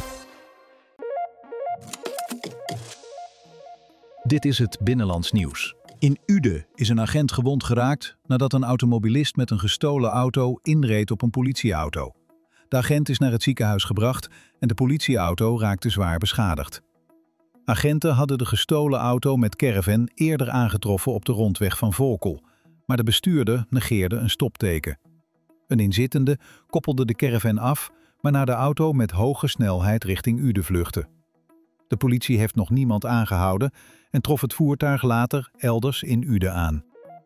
Dit is het Binnenlands Nieuws. In Uden is een agent gewond geraakt nadat een automobilist met een gestolen auto inreed op een politieauto. De agent is naar het ziekenhuis gebracht en de politieauto raakte zwaar beschadigd. Agenten hadden de gestolen auto met caravan eerder aangetroffen op de rondweg van Volkel, maar de bestuurder negeerde een stopteken. Een inzittende koppelde de caravan af, waarna de auto met hoge snelheid richting Uden vluchtte. De politie heeft nog niemand aangehouden en trof het voertuig later elders in Uden aan.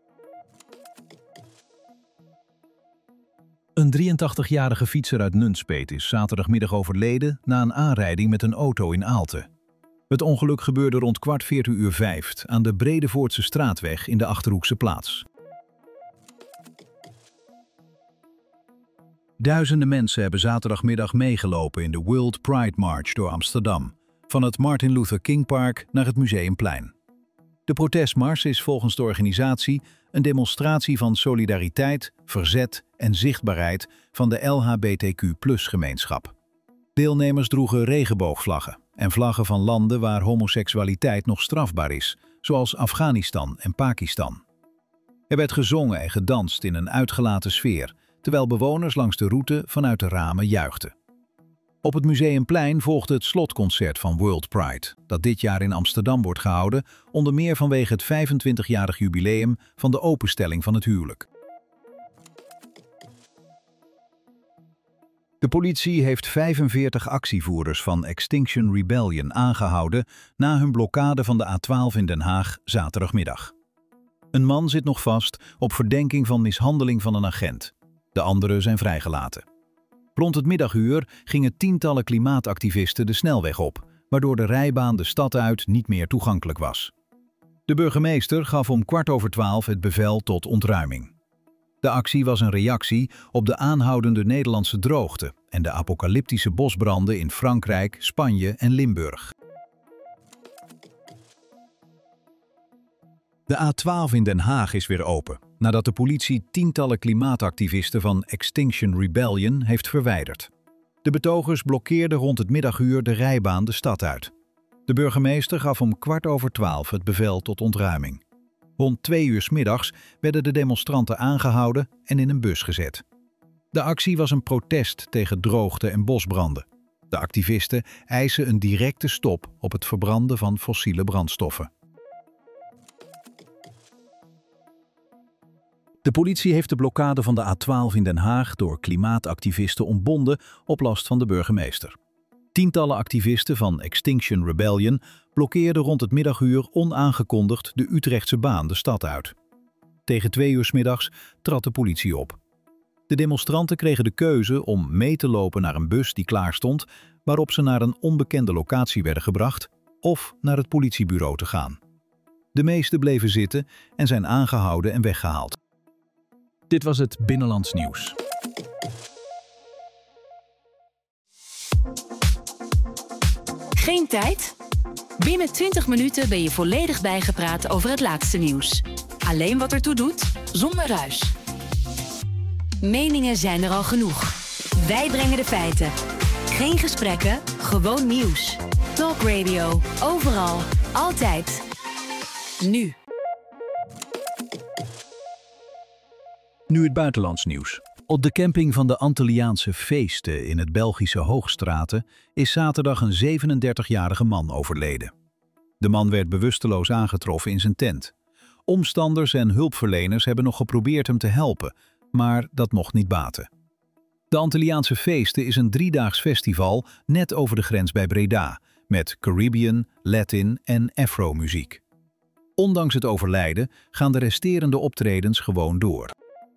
Een drieëntachtigjarige fietser uit Nunspeet is zaterdagmiddag overleden na een aanrijding met een auto in Aalten. Het ongeluk gebeurde rond kwart veertien uur vijf aan de Bredevoortse straatweg in de Achterhoekse Plaats. Duizenden mensen hebben zaterdagmiddag meegelopen in de World Pride March door Amsterdam, van het Martin Luther King Park naar het Museumplein. De protestmars is volgens de organisatie een demonstratie van solidariteit, verzet en zichtbaarheid van de L H B T Q plus gemeenschap. Deelnemers droegen regenboogvlaggen en vlaggen van landen waar homoseksualiteit nog strafbaar is, zoals Afghanistan en Pakistan. Er werd gezongen en gedanst in een uitgelaten sfeer, terwijl bewoners langs de route vanuit de ramen juichten. Op het Museumplein volgde het slotconcert van World Pride, dat dit jaar in Amsterdam wordt gehouden, onder meer vanwege het vijfentwintigjarig jubileum van de openstelling van het huwelijk. De politie heeft vijfenveertig actievoerders van Extinction Rebellion aangehouden na hun blokkade van de A twaalf in Den Haag zaterdagmiddag. Een man zit nog vast op verdenking van mishandeling van een agent. De anderen zijn vrijgelaten. Rond het middaguur gingen tientallen klimaatactivisten de snelweg op, waardoor de rijbaan de stad uit niet meer toegankelijk was. De burgemeester gaf om kwart over twaalf het bevel tot ontruiming. De actie was een reactie op de aanhoudende Nederlandse droogte en de apocalyptische bosbranden in Frankrijk, Spanje en Limburg. De A twaalf in Den Haag is weer open, nadat de politie tientallen klimaatactivisten van Extinction Rebellion heeft verwijderd. De betogers blokkeerden rond het middaguur de rijbaan de stad uit. De burgemeester gaf om kwart over twaalf het bevel tot ontruiming. Rond twee uur 's middags werden de demonstranten aangehouden en in een bus gezet. De actie was een protest tegen droogte en bosbranden. De activisten eisen een directe stop op het verbranden van fossiele brandstoffen. De politie heeft de blokkade van de A twaalf in Den Haag door klimaatactivisten ontbonden op last van de burgemeester. Tientallen activisten van Extinction Rebellion blokkeerden rond het middaguur onaangekondigd de Utrechtse baan de stad uit. Tegen twee uur 's middags trad de politie op. De demonstranten kregen de keuze om mee te lopen naar een bus die klaar stond, waarop ze naar een onbekende locatie werden gebracht, of naar het politiebureau te gaan. De meesten bleven zitten en zijn aangehouden en weggehaald. Dit was het Binnenlands Nieuws. Geen tijd? Binnen twintig minuten ben je volledig bijgepraat over het laatste nieuws. Alleen wat ertoe doet, zonder ruis. Meningen zijn er al genoeg. Wij brengen de feiten. Geen gesprekken, gewoon nieuws. Talk Radio, overal, altijd. Nu. Nu het buitenlands nieuws. Op de camping van de Antilliaanse Feesten in het Belgische Hoogstraten is zaterdag een zevenendertigjarige man overleden. De man werd bewusteloos aangetroffen in zijn tent. Omstanders en hulpverleners hebben nog geprobeerd hem te helpen, maar dat mocht niet baten. De Antilliaanse Feesten is een driedaags festival net over de grens bij Breda, met Caribbean, Latin en Afro-muziek. Ondanks het overlijden gaan de resterende optredens gewoon door.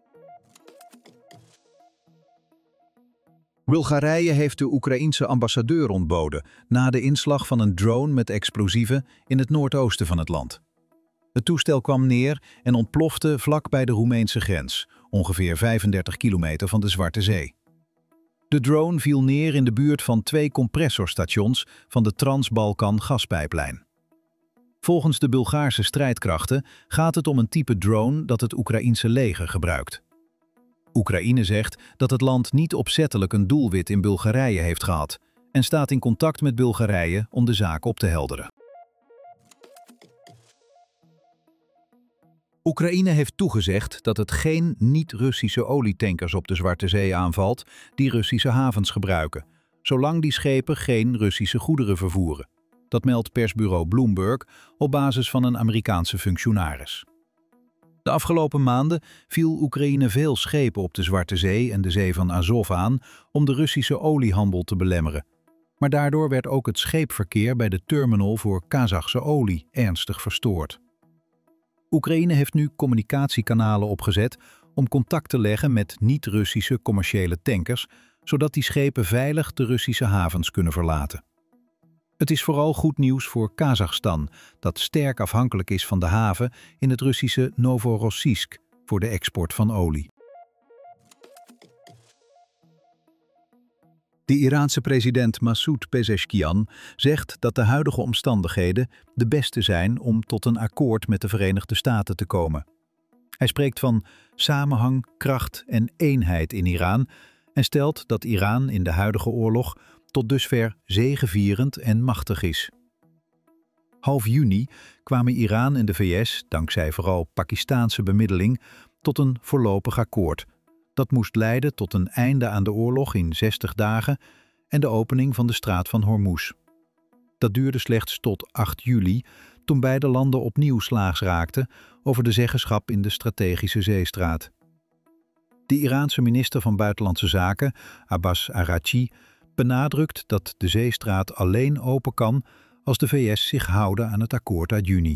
Bulgarije heeft de Oekraïense ambassadeur ontboden na de inslag van een drone met explosieven in het noordoosten van het land. Het toestel kwam neer en ontplofte vlak bij de Roemeense grens, ongeveer vijfendertig kilometer van de Zwarte Zee. De drone viel neer in de buurt van twee compressorstations van de Trans-Balkan gaspijplijn. Volgens de Bulgaarse strijdkrachten gaat het om een type drone dat het Oekraïense leger gebruikt. Oekraïne zegt dat het land niet opzettelijk een doelwit in Bulgarije heeft gehad en staat in contact met Bulgarije om de zaak op te helderen. Oekraïne heeft toegezegd dat het geen niet-Russische olietankers op de Zwarte Zee aanvalt die Russische havens gebruiken, zolang die schepen geen Russische goederen vervoeren. Dat meldt persbureau Bloomberg op basis van een Amerikaanse functionaris. De afgelopen maanden viel Oekraïne veel schepen op de Zwarte Zee en de Zee van Azov aan om de Russische oliehandel te belemmeren. Maar daardoor werd ook het scheepverkeer bij de terminal voor Kazachse olie ernstig verstoord. Oekraïne heeft nu communicatiekanalen opgezet om contact te leggen met niet-Russische commerciële tankers, zodat die schepen veilig de Russische havens kunnen verlaten. Het is vooral goed nieuws voor Kazachstan, dat sterk afhankelijk is van de haven in het Russische Novorossiysk voor de export van olie. De Iraanse president Massoud Pezeshkian zegt dat de huidige omstandigheden de beste zijn om tot een akkoord met de Verenigde Staten te komen. Hij spreekt van samenhang, kracht en eenheid in Iran en stelt dat Iran in de huidige oorlog tot dusver zegevierend en machtig is. Half juni kwamen Iran en de V S, dankzij vooral Pakistaanse bemiddeling, tot een voorlopig akkoord. Dat moest leiden tot een einde aan de oorlog in zestig dagen en de opening van de straat van Hormuz. Dat duurde slechts tot acht juli, toen beide landen opnieuw slaags raakten over de zeggenschap in de strategische zeestraat. De Iraanse minister van Buitenlandse Zaken, Abbas Araghchi, benadrukt dat de zeestraat alleen open kan als de V S zich houden aan het akkoord uit juni.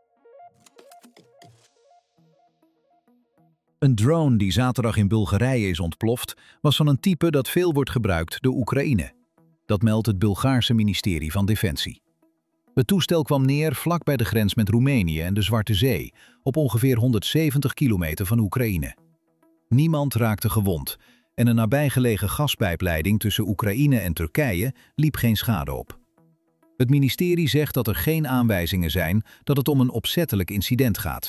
Een drone die zaterdag in Bulgarije is ontploft, was van een type dat veel wordt gebruikt door Oekraïne. Dat meldt het Bulgaarse ministerie van Defensie. Het toestel kwam neer vlak bij de grens met Roemenië en de Zwarte Zee, op ongeveer honderdzeventig kilometer van Oekraïne. Niemand raakte gewond en een nabijgelegen gaspijpleiding tussen Oekraïne en Turkije liep geen schade op. Het ministerie zegt dat er geen aanwijzingen zijn dat het om een opzettelijk incident gaat.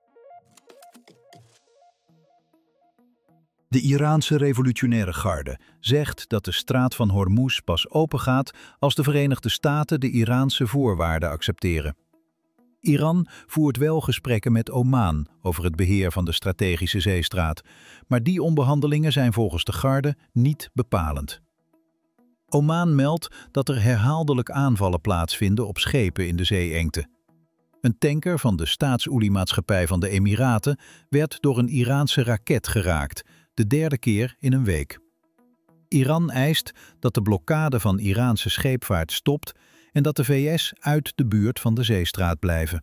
De Iraanse revolutionaire garde zegt dat de straat van Hormuz pas opengaat als de Verenigde Staten de Iraanse voorwaarden accepteren. Iran voert wel gesprekken met Oman over het beheer van de strategische zeestraat, maar die onderhandelingen zijn volgens de garde niet bepalend. Oman meldt dat er herhaaldelijk aanvallen plaatsvinden op schepen in de zeeengte. Een tanker van de staatsoeliemaatschappij van de Emiraten werd door een Iraanse raket geraakt, de derde keer in een week. Iran eist dat de blokkade van Iraanse scheepvaart stopt en dat de V S uit de buurt van de zeestraat blijven.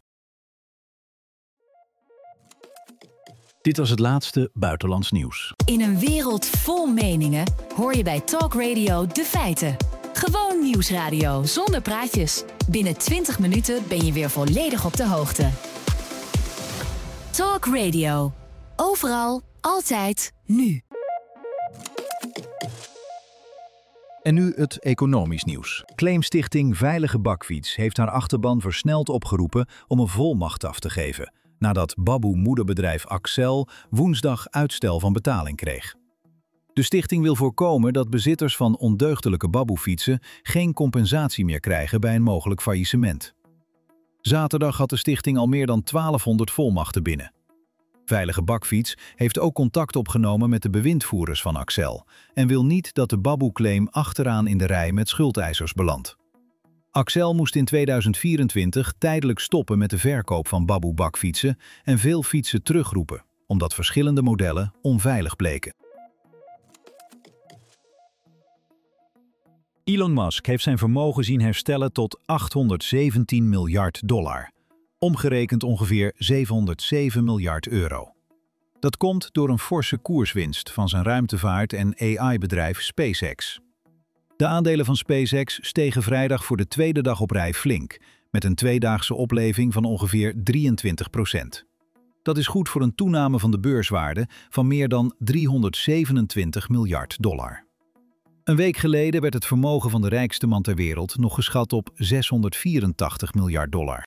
Dit was het laatste buitenlands nieuws. In een wereld vol meningen hoor je bij Talk Radio de feiten. Gewoon nieuwsradio zonder praatjes. Binnen twintig minuten ben je weer volledig op de hoogte. Talk Radio. Overal, altijd, nu. En nu het economisch nieuws. Claimstichting Veilige Bakfiets heeft haar achterban versneld opgeroepen om een volmacht af te geven, nadat Baboe-moederbedrijf Accel woensdag uitstel van betaling kreeg. De stichting wil voorkomen dat bezitters van ondeugdelijke Baboe-fietsen geen compensatie meer krijgen bij een mogelijk faillissement. Zaterdag had de stichting al meer dan twaalfhonderd volmachten binnen. Veilige Bakfiets heeft ook contact opgenomen met de bewindvoerders van Accel en wil niet dat de Baboe-claim achteraan in de rij met schuldeisers belandt. Accel moest in tweeduizend vierentwintig tijdelijk stoppen met de verkoop van Baboe-bakfietsen en veel fietsen terugroepen, omdat verschillende modellen onveilig bleken. Elon Musk heeft zijn vermogen zien herstellen tot achthonderdzeventien miljard dollar. Omgerekend ongeveer zevenhonderdzeven miljard euro. Dat komt door een forse koerswinst van zijn ruimtevaart- en A I-bedrijf SpaceX. De aandelen van SpaceX stegen vrijdag voor de tweede dag op rij flink, met een tweedaagse opleving van ongeveer drieëntwintig procent. Dat is goed voor een toename van de beurswaarde van meer dan driehonderdzevenentwintig miljard dollar. Een week geleden werd het vermogen van de rijkste man ter wereld nog geschat op zeshonderdvierentachtig miljard dollar.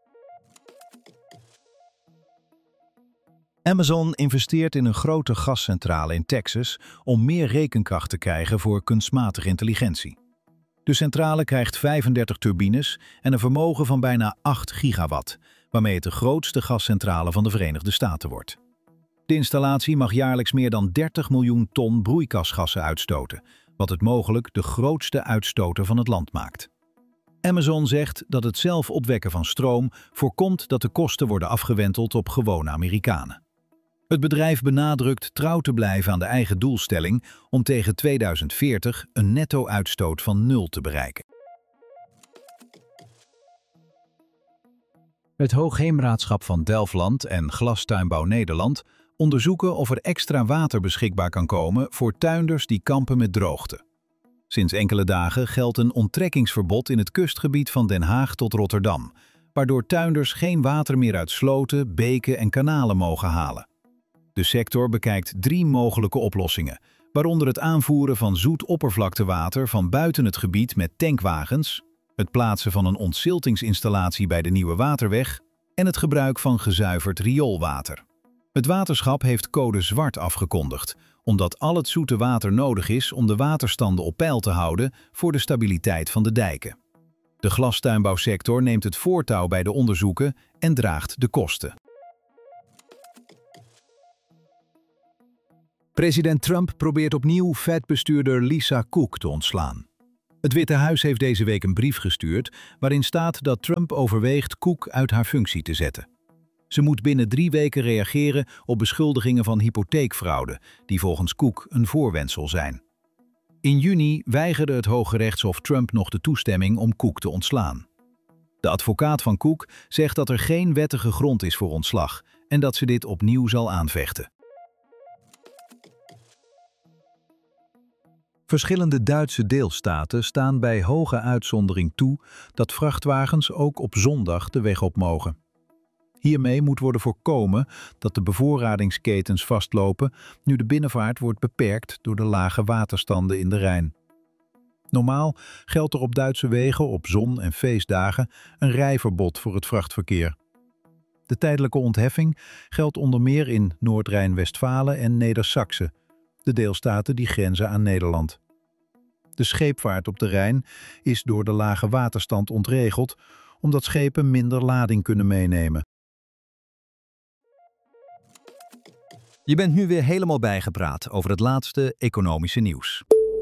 Amazon investeert in een grote gascentrale in Texas om meer rekenkracht te krijgen voor kunstmatige intelligentie. De centrale krijgt vijfendertig turbines en een vermogen van bijna acht gigawatt, waarmee het de grootste gascentrale van de Verenigde Staten wordt. De installatie mag jaarlijks meer dan dertig miljoen ton broeikasgassen uitstoten, wat het mogelijk de grootste uitstoter van het land maakt. Amazon zegt dat het zelf opwekken van stroom voorkomt dat de kosten worden afgewenteld op gewone Amerikanen. Het bedrijf benadrukt trouw te blijven aan de eigen doelstelling om tegen tweeduizend veertig een netto-uitstoot van nul te bereiken. Het Hoogheemraadschap van Delfland en Glastuinbouw Nederland onderzoeken of er extra water beschikbaar kan komen voor tuinders die kampen met droogte. Sinds enkele dagen geldt een onttrekkingsverbod in het kustgebied van Den Haag tot Rotterdam, waardoor tuinders geen water meer uit sloten, beken en kanalen mogen halen. De sector bekijkt drie mogelijke oplossingen, waaronder het aanvoeren van zoet oppervlaktewater van buiten het gebied met tankwagens, het plaatsen van een ontziltingsinstallatie bij de Nieuwe Waterweg en het gebruik van gezuiverd rioolwater. Het waterschap heeft code zwart afgekondigd, omdat al het zoete water nodig is om de waterstanden op peil te houden voor de stabiliteit van de dijken. De glastuinbouwsector neemt het voortouw bij de onderzoeken en draagt de kosten. President Trump probeert opnieuw Fed-bestuurder Lisa Cook te ontslaan. Het Witte Huis heeft deze week een brief gestuurd waarin staat dat Trump overweegt Cook uit haar functie te zetten. Ze moet binnen drie weken reageren op beschuldigingen van hypotheekfraude, die volgens Cook een voorwendsel zijn. In juni weigerde het Hoge Rechtshof Trump nog de toestemming om Cook te ontslaan. De advocaat van Cook zegt dat er geen wettige grond is voor ontslag en dat ze dit opnieuw zal aanvechten. Verschillende Duitse deelstaten staan bij hoge uitzondering toe dat vrachtwagens ook op zondag de weg op mogen. Hiermee moet worden voorkomen dat de bevoorradingsketens vastlopen nu de binnenvaart wordt beperkt door de lage waterstanden in de Rijn. Normaal geldt er op Duitse wegen op zon- en feestdagen een rijverbod voor het vrachtverkeer. De tijdelijke ontheffing geldt onder meer in Noord-Rijn-Westfalen en Neder-Saxe, de deelstaten die grenzen aan Nederland. De scheepvaart op de Rijn is door de lage waterstand ontregeld, omdat schepen minder lading kunnen meenemen. Je bent nu weer helemaal bijgepraat over het laatste economische nieuws.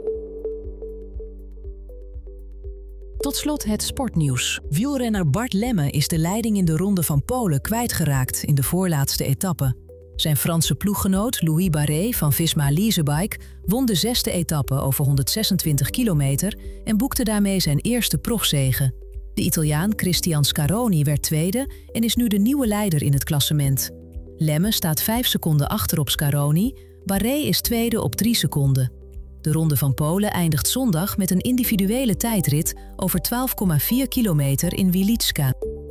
Tot slot het sportnieuws. Wielrenner Bart Lemme is de leiding in de Ronde van Polen kwijtgeraakt in de voorlaatste etappe. Zijn Franse ploeggenoot Louis Barret van Visma Leasebike won de zesde etappe over honderdzesentwintig kilometer en boekte daarmee zijn eerste profzege. De Italiaan Cristian Scaroni werd tweede en is nu de nieuwe leider in het klassement. Lemme staat vijf seconden achter op Scaroni, Barret is tweede op drie seconden. De Ronde van Polen eindigt zondag met een individuele tijdrit over twaalf komma vier kilometer in Wieliczka.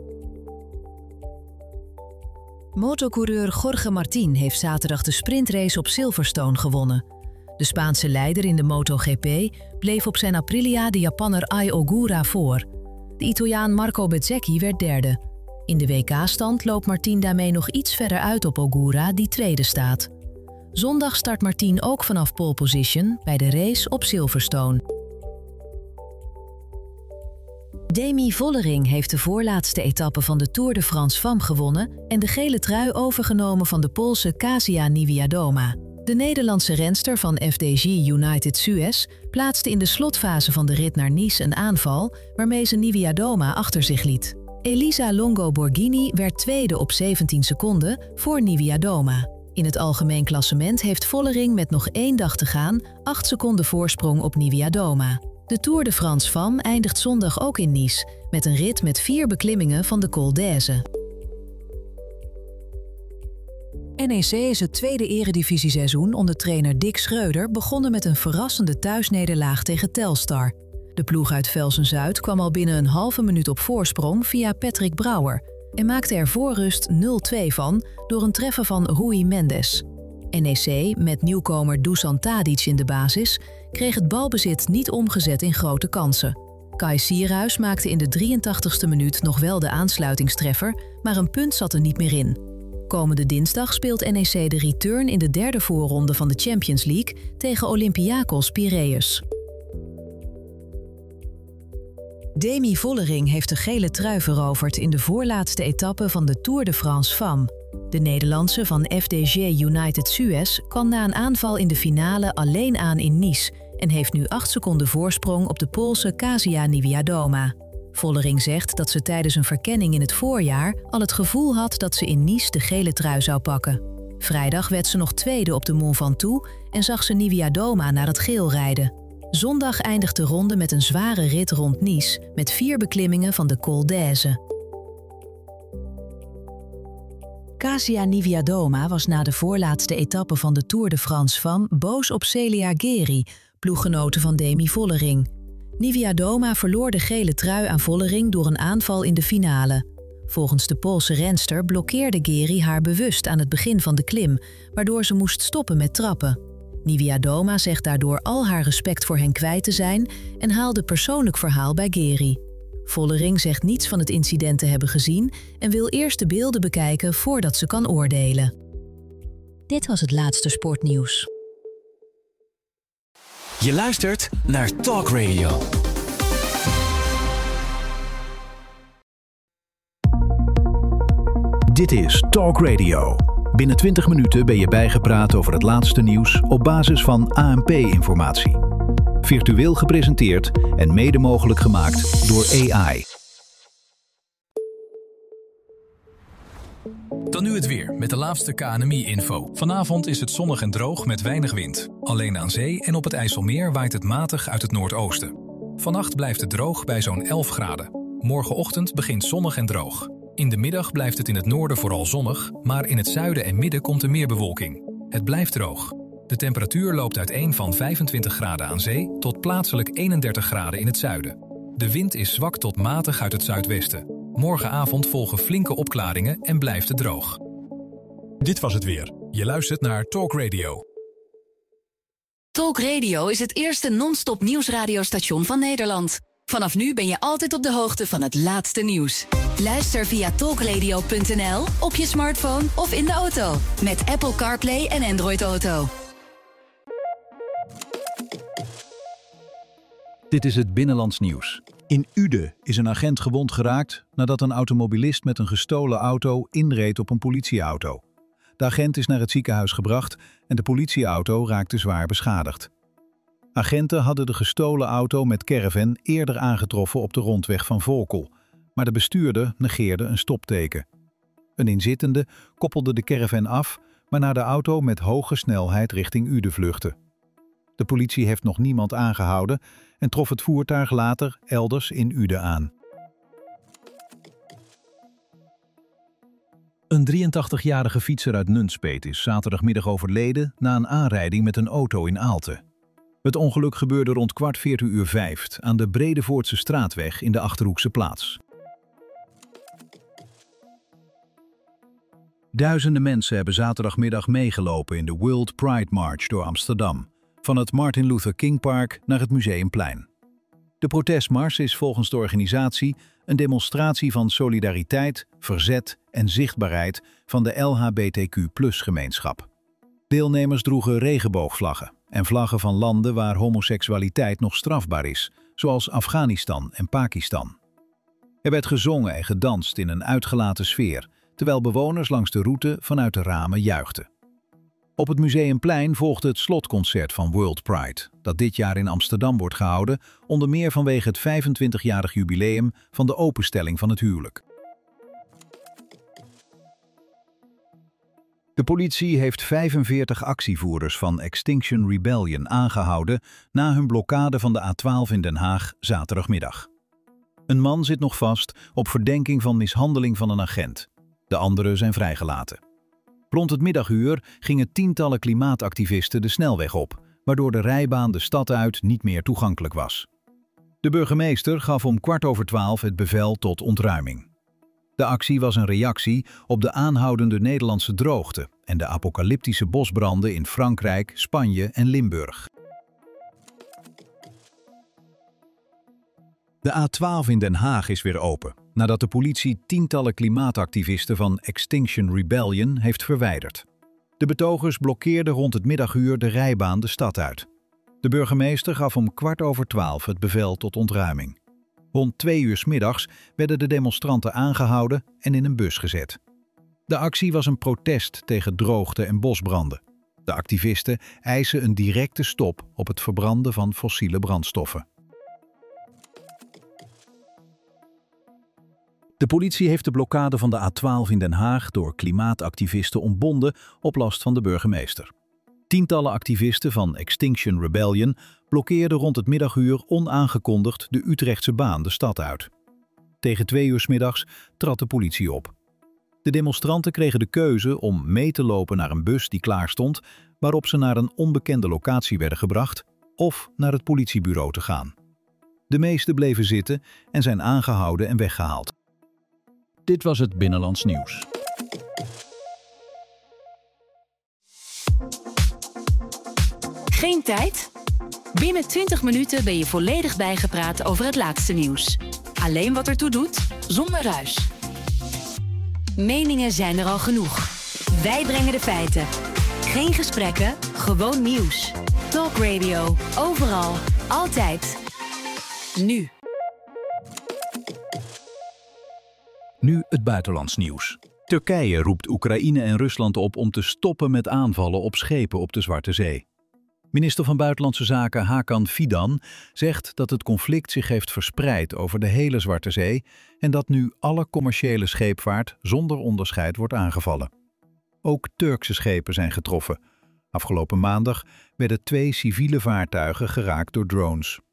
Motocoureur Jorge Martín heeft zaterdag de sprintrace op Silverstone gewonnen. De Spaanse leider in de MotoGP bleef op zijn Aprilia de Japanner Ai Ogura voor. De Italiaan Marco Bezzecchi werd derde. In de W K-stand loopt Martín daarmee nog iets verder uit op Ogura, die tweede staat. Zondag start Martín ook vanaf pole position bij de race op Silverstone. Demi Vollering heeft de voorlaatste etappe van de Tour de France Femme gewonnen en de gele trui overgenomen van de Poolse Kasia Niewiadoma. De Nederlandse renster van F D G United Suez plaatste in de slotfase van de rit naar Nice een aanval waarmee ze Niewiadoma achter zich liet. Elisa Longo Borghini werd tweede op zeventien seconden voor Niewiadoma. In het algemeen klassement heeft Vollering met nog één dag te gaan acht seconden voorsprong op Niewiadoma. De Tour de France Femme eindigt zondag ook in Nice met een rit met vier beklimmingen van de Col d'Aise. N E C is het tweede eredivisieseizoen onder trainer Dick Schreuder begonnen met een verrassende thuisnederlaag tegen Telstar. De ploeg uit Velsen-Zuid kwam al binnen een halve minuut op voorsprong via Patrick Brouwer en maakte er voor rust nul twee van door een treffer van Rui Mendes. N E C, met nieuwkomer Dusan Tadic in de basis, kreeg het balbezit niet omgezet in grote kansen. Kai Sierhuis maakte in de drieëntachtigste minuut nog wel de aansluitingstreffer, maar een punt zat er niet meer in. Komende dinsdag speelt N E C de return in de derde voorronde van de Champions League tegen Olympiakos Piraeus. Demi Vollering heeft de gele trui veroverd in de voorlaatste etappe van de Tour de France Femme. De Nederlandse van F D G United Suez kwam na een aanval in de finale alleen aan in Nice en heeft nu acht seconden voorsprong op de Poolse Kasia Niewiadoma. Vollering zegt dat ze tijdens een verkenning in het voorjaar al het gevoel had dat ze in Nice de gele trui zou pakken. Vrijdag werd ze nog tweede op de Mont Ventoux en zag ze Niewiadoma naar het geel rijden. Zondag eindigt de ronde met een zware rit rond Nice met vier beklimmingen van de Col d'Aise. Kasia Niewiadoma was na de voorlaatste etappe van de Tour de France Femme boos op Celia Geri, ploeggenote van Demi Vollering. Niewiadoma verloor de gele trui aan Vollering door een aanval in de finale. Volgens de Poolse renster blokkeerde Geri haar bewust aan het begin van de klim, waardoor ze moest stoppen met trappen. Niewiadoma zegt daardoor al haar respect voor hen kwijt te zijn en haalde persoonlijk verhaal bij Geri. Vollering zegt niets van het incident te hebben gezien en wil eerst de beelden bekijken voordat ze kan oordelen. Dit was het laatste sportnieuws. Je luistert naar Talk Radio. Dit is Talk Radio. Binnen twintig minuten ben je bijgepraat over het laatste nieuws op basis van A N P-informatie. Virtueel gepresenteerd en mede mogelijk gemaakt door A I. Dan nu het weer met de laatste K N M I-info. Vanavond is het zonnig en droog met weinig wind. Alleen aan zee en op het IJsselmeer waait het matig uit het noordoosten. Vannacht blijft het droog bij zo'n elf graden. Morgenochtend begint zonnig en droog. In de middag blijft het in het noorden vooral zonnig, maar in het zuiden en midden komt er meer bewolking. Het blijft droog. De temperatuur loopt uiteen van vijfentwintig graden aan zee tot plaatselijk eenendertig graden in het zuiden. De wind is zwak tot matig uit het zuidwesten. Morgenavond volgen flinke opklaringen en blijft het droog. Dit was het weer. Je luistert naar Talk Radio. Talk Radio is het eerste non-stop nieuwsradiostation van Nederland. Vanaf nu ben je altijd op de hoogte van het laatste nieuws. Luister via talkradio punt n l, op je smartphone of in de auto. Met Apple CarPlay en Android Auto. Dit is het Binnenlands Nieuws. In Uden is een agent gewond geraakt nadat een automobilist met een gestolen auto inreed op een politieauto. De agent is naar het ziekenhuis gebracht en de politieauto raakte zwaar beschadigd. Agenten hadden de gestolen auto met caravan eerder aangetroffen op de rondweg van Volkel, maar de bestuurder negeerde een stopteken. Een inzittende koppelde de caravan af, waarna de auto met hoge snelheid richting Uden vluchtte. De politie heeft nog niemand aangehouden en trof het voertuig later elders in Uden aan. Een drieëntachtigjarige fietser uit Nunspeet is zaterdagmiddag overleden na een aanrijding met een auto in Aalten. Het ongeluk gebeurde rond kwart veertien uur vijf aan de Bredevoortse straatweg in de Achterhoekse Plaats. Duizenden mensen hebben zaterdagmiddag meegelopen in de World Pride March door Amsterdam, van het Martin Luther King Park naar het Museumplein. De protestmars is volgens de organisatie een demonstratie van solidariteit, verzet en zichtbaarheid van de L H B T Q plus gemeenschap. Deelnemers droegen regenboogvlaggen en vlaggen van landen waar homoseksualiteit nog strafbaar is, zoals Afghanistan en Pakistan. Er werd gezongen en gedanst in een uitgelaten sfeer, terwijl bewoners langs de route vanuit de ramen juichten. Op het Museumplein volgde het slotconcert van World Pride, dat dit jaar in Amsterdam wordt gehouden, onder meer vanwege het vijfentwintigjarig jubileum van de openstelling van het huwelijk. De politie heeft vijfenveertig actievoerders van Extinction Rebellion aangehouden na hun blokkade van de A twaalf in Den Haag zaterdagmiddag. Een man zit nog vast op verdenking van mishandeling van een agent. De anderen zijn vrijgelaten. Rond het middaguur gingen tientallen klimaatactivisten de snelweg op, waardoor de rijbaan de stad uit niet meer toegankelijk was. De burgemeester gaf om kwart over twaalf het bevel tot ontruiming. De actie was een reactie op de aanhoudende Nederlandse droogte en de apocalyptische bosbranden in Frankrijk, Spanje en Limburg. De A twaalf in Den Haag is weer open, nadat de politie tientallen klimaatactivisten van Extinction Rebellion heeft verwijderd. De betogers blokkeerden rond het middaguur de rijbaan de stad uit. De burgemeester gaf om kwart over twaalf het bevel tot ontruiming. Rond twee uur 's middags werden de demonstranten aangehouden en in een bus gezet. De actie was een protest tegen droogte en bosbranden. De activisten eisen een directe stop op het verbranden van fossiele brandstoffen. De politie heeft de blokkade van de A twaalf in Den Haag door klimaatactivisten ontbonden op last van de burgemeester. Tientallen activisten van Extinction Rebellion blokkeerden rond het middaguur onaangekondigd de Utrechtse baan de stad uit. Tegen twee uur 's middags trad de politie op. De demonstranten kregen de keuze om mee te lopen naar een bus die klaar stond, waarop ze naar een onbekende locatie werden gebracht, of naar het politiebureau te gaan. De meesten bleven zitten en zijn aangehouden en weggehaald. Dit was het Binnenlands Nieuws. Geen tijd? Binnen twintig minuten ben je volledig bijgepraat over het laatste nieuws. Alleen wat ertoe doet, zonder ruis. Meningen zijn er al genoeg. Wij brengen de feiten. Geen gesprekken, gewoon nieuws. Talk Radio, overal, altijd. Nu. Nu het buitenlands nieuws. Turkije roept Oekraïne en Rusland op om te stoppen met aanvallen op schepen op de Zwarte Zee. Minister van Buitenlandse Zaken Hakan Fidan zegt dat het conflict zich heeft verspreid over de hele Zwarte Zee en dat nu alle commerciële scheepvaart zonder onderscheid wordt aangevallen. Ook Turkse schepen zijn getroffen. Afgelopen maandag werden twee civiele vaartuigen geraakt door drones.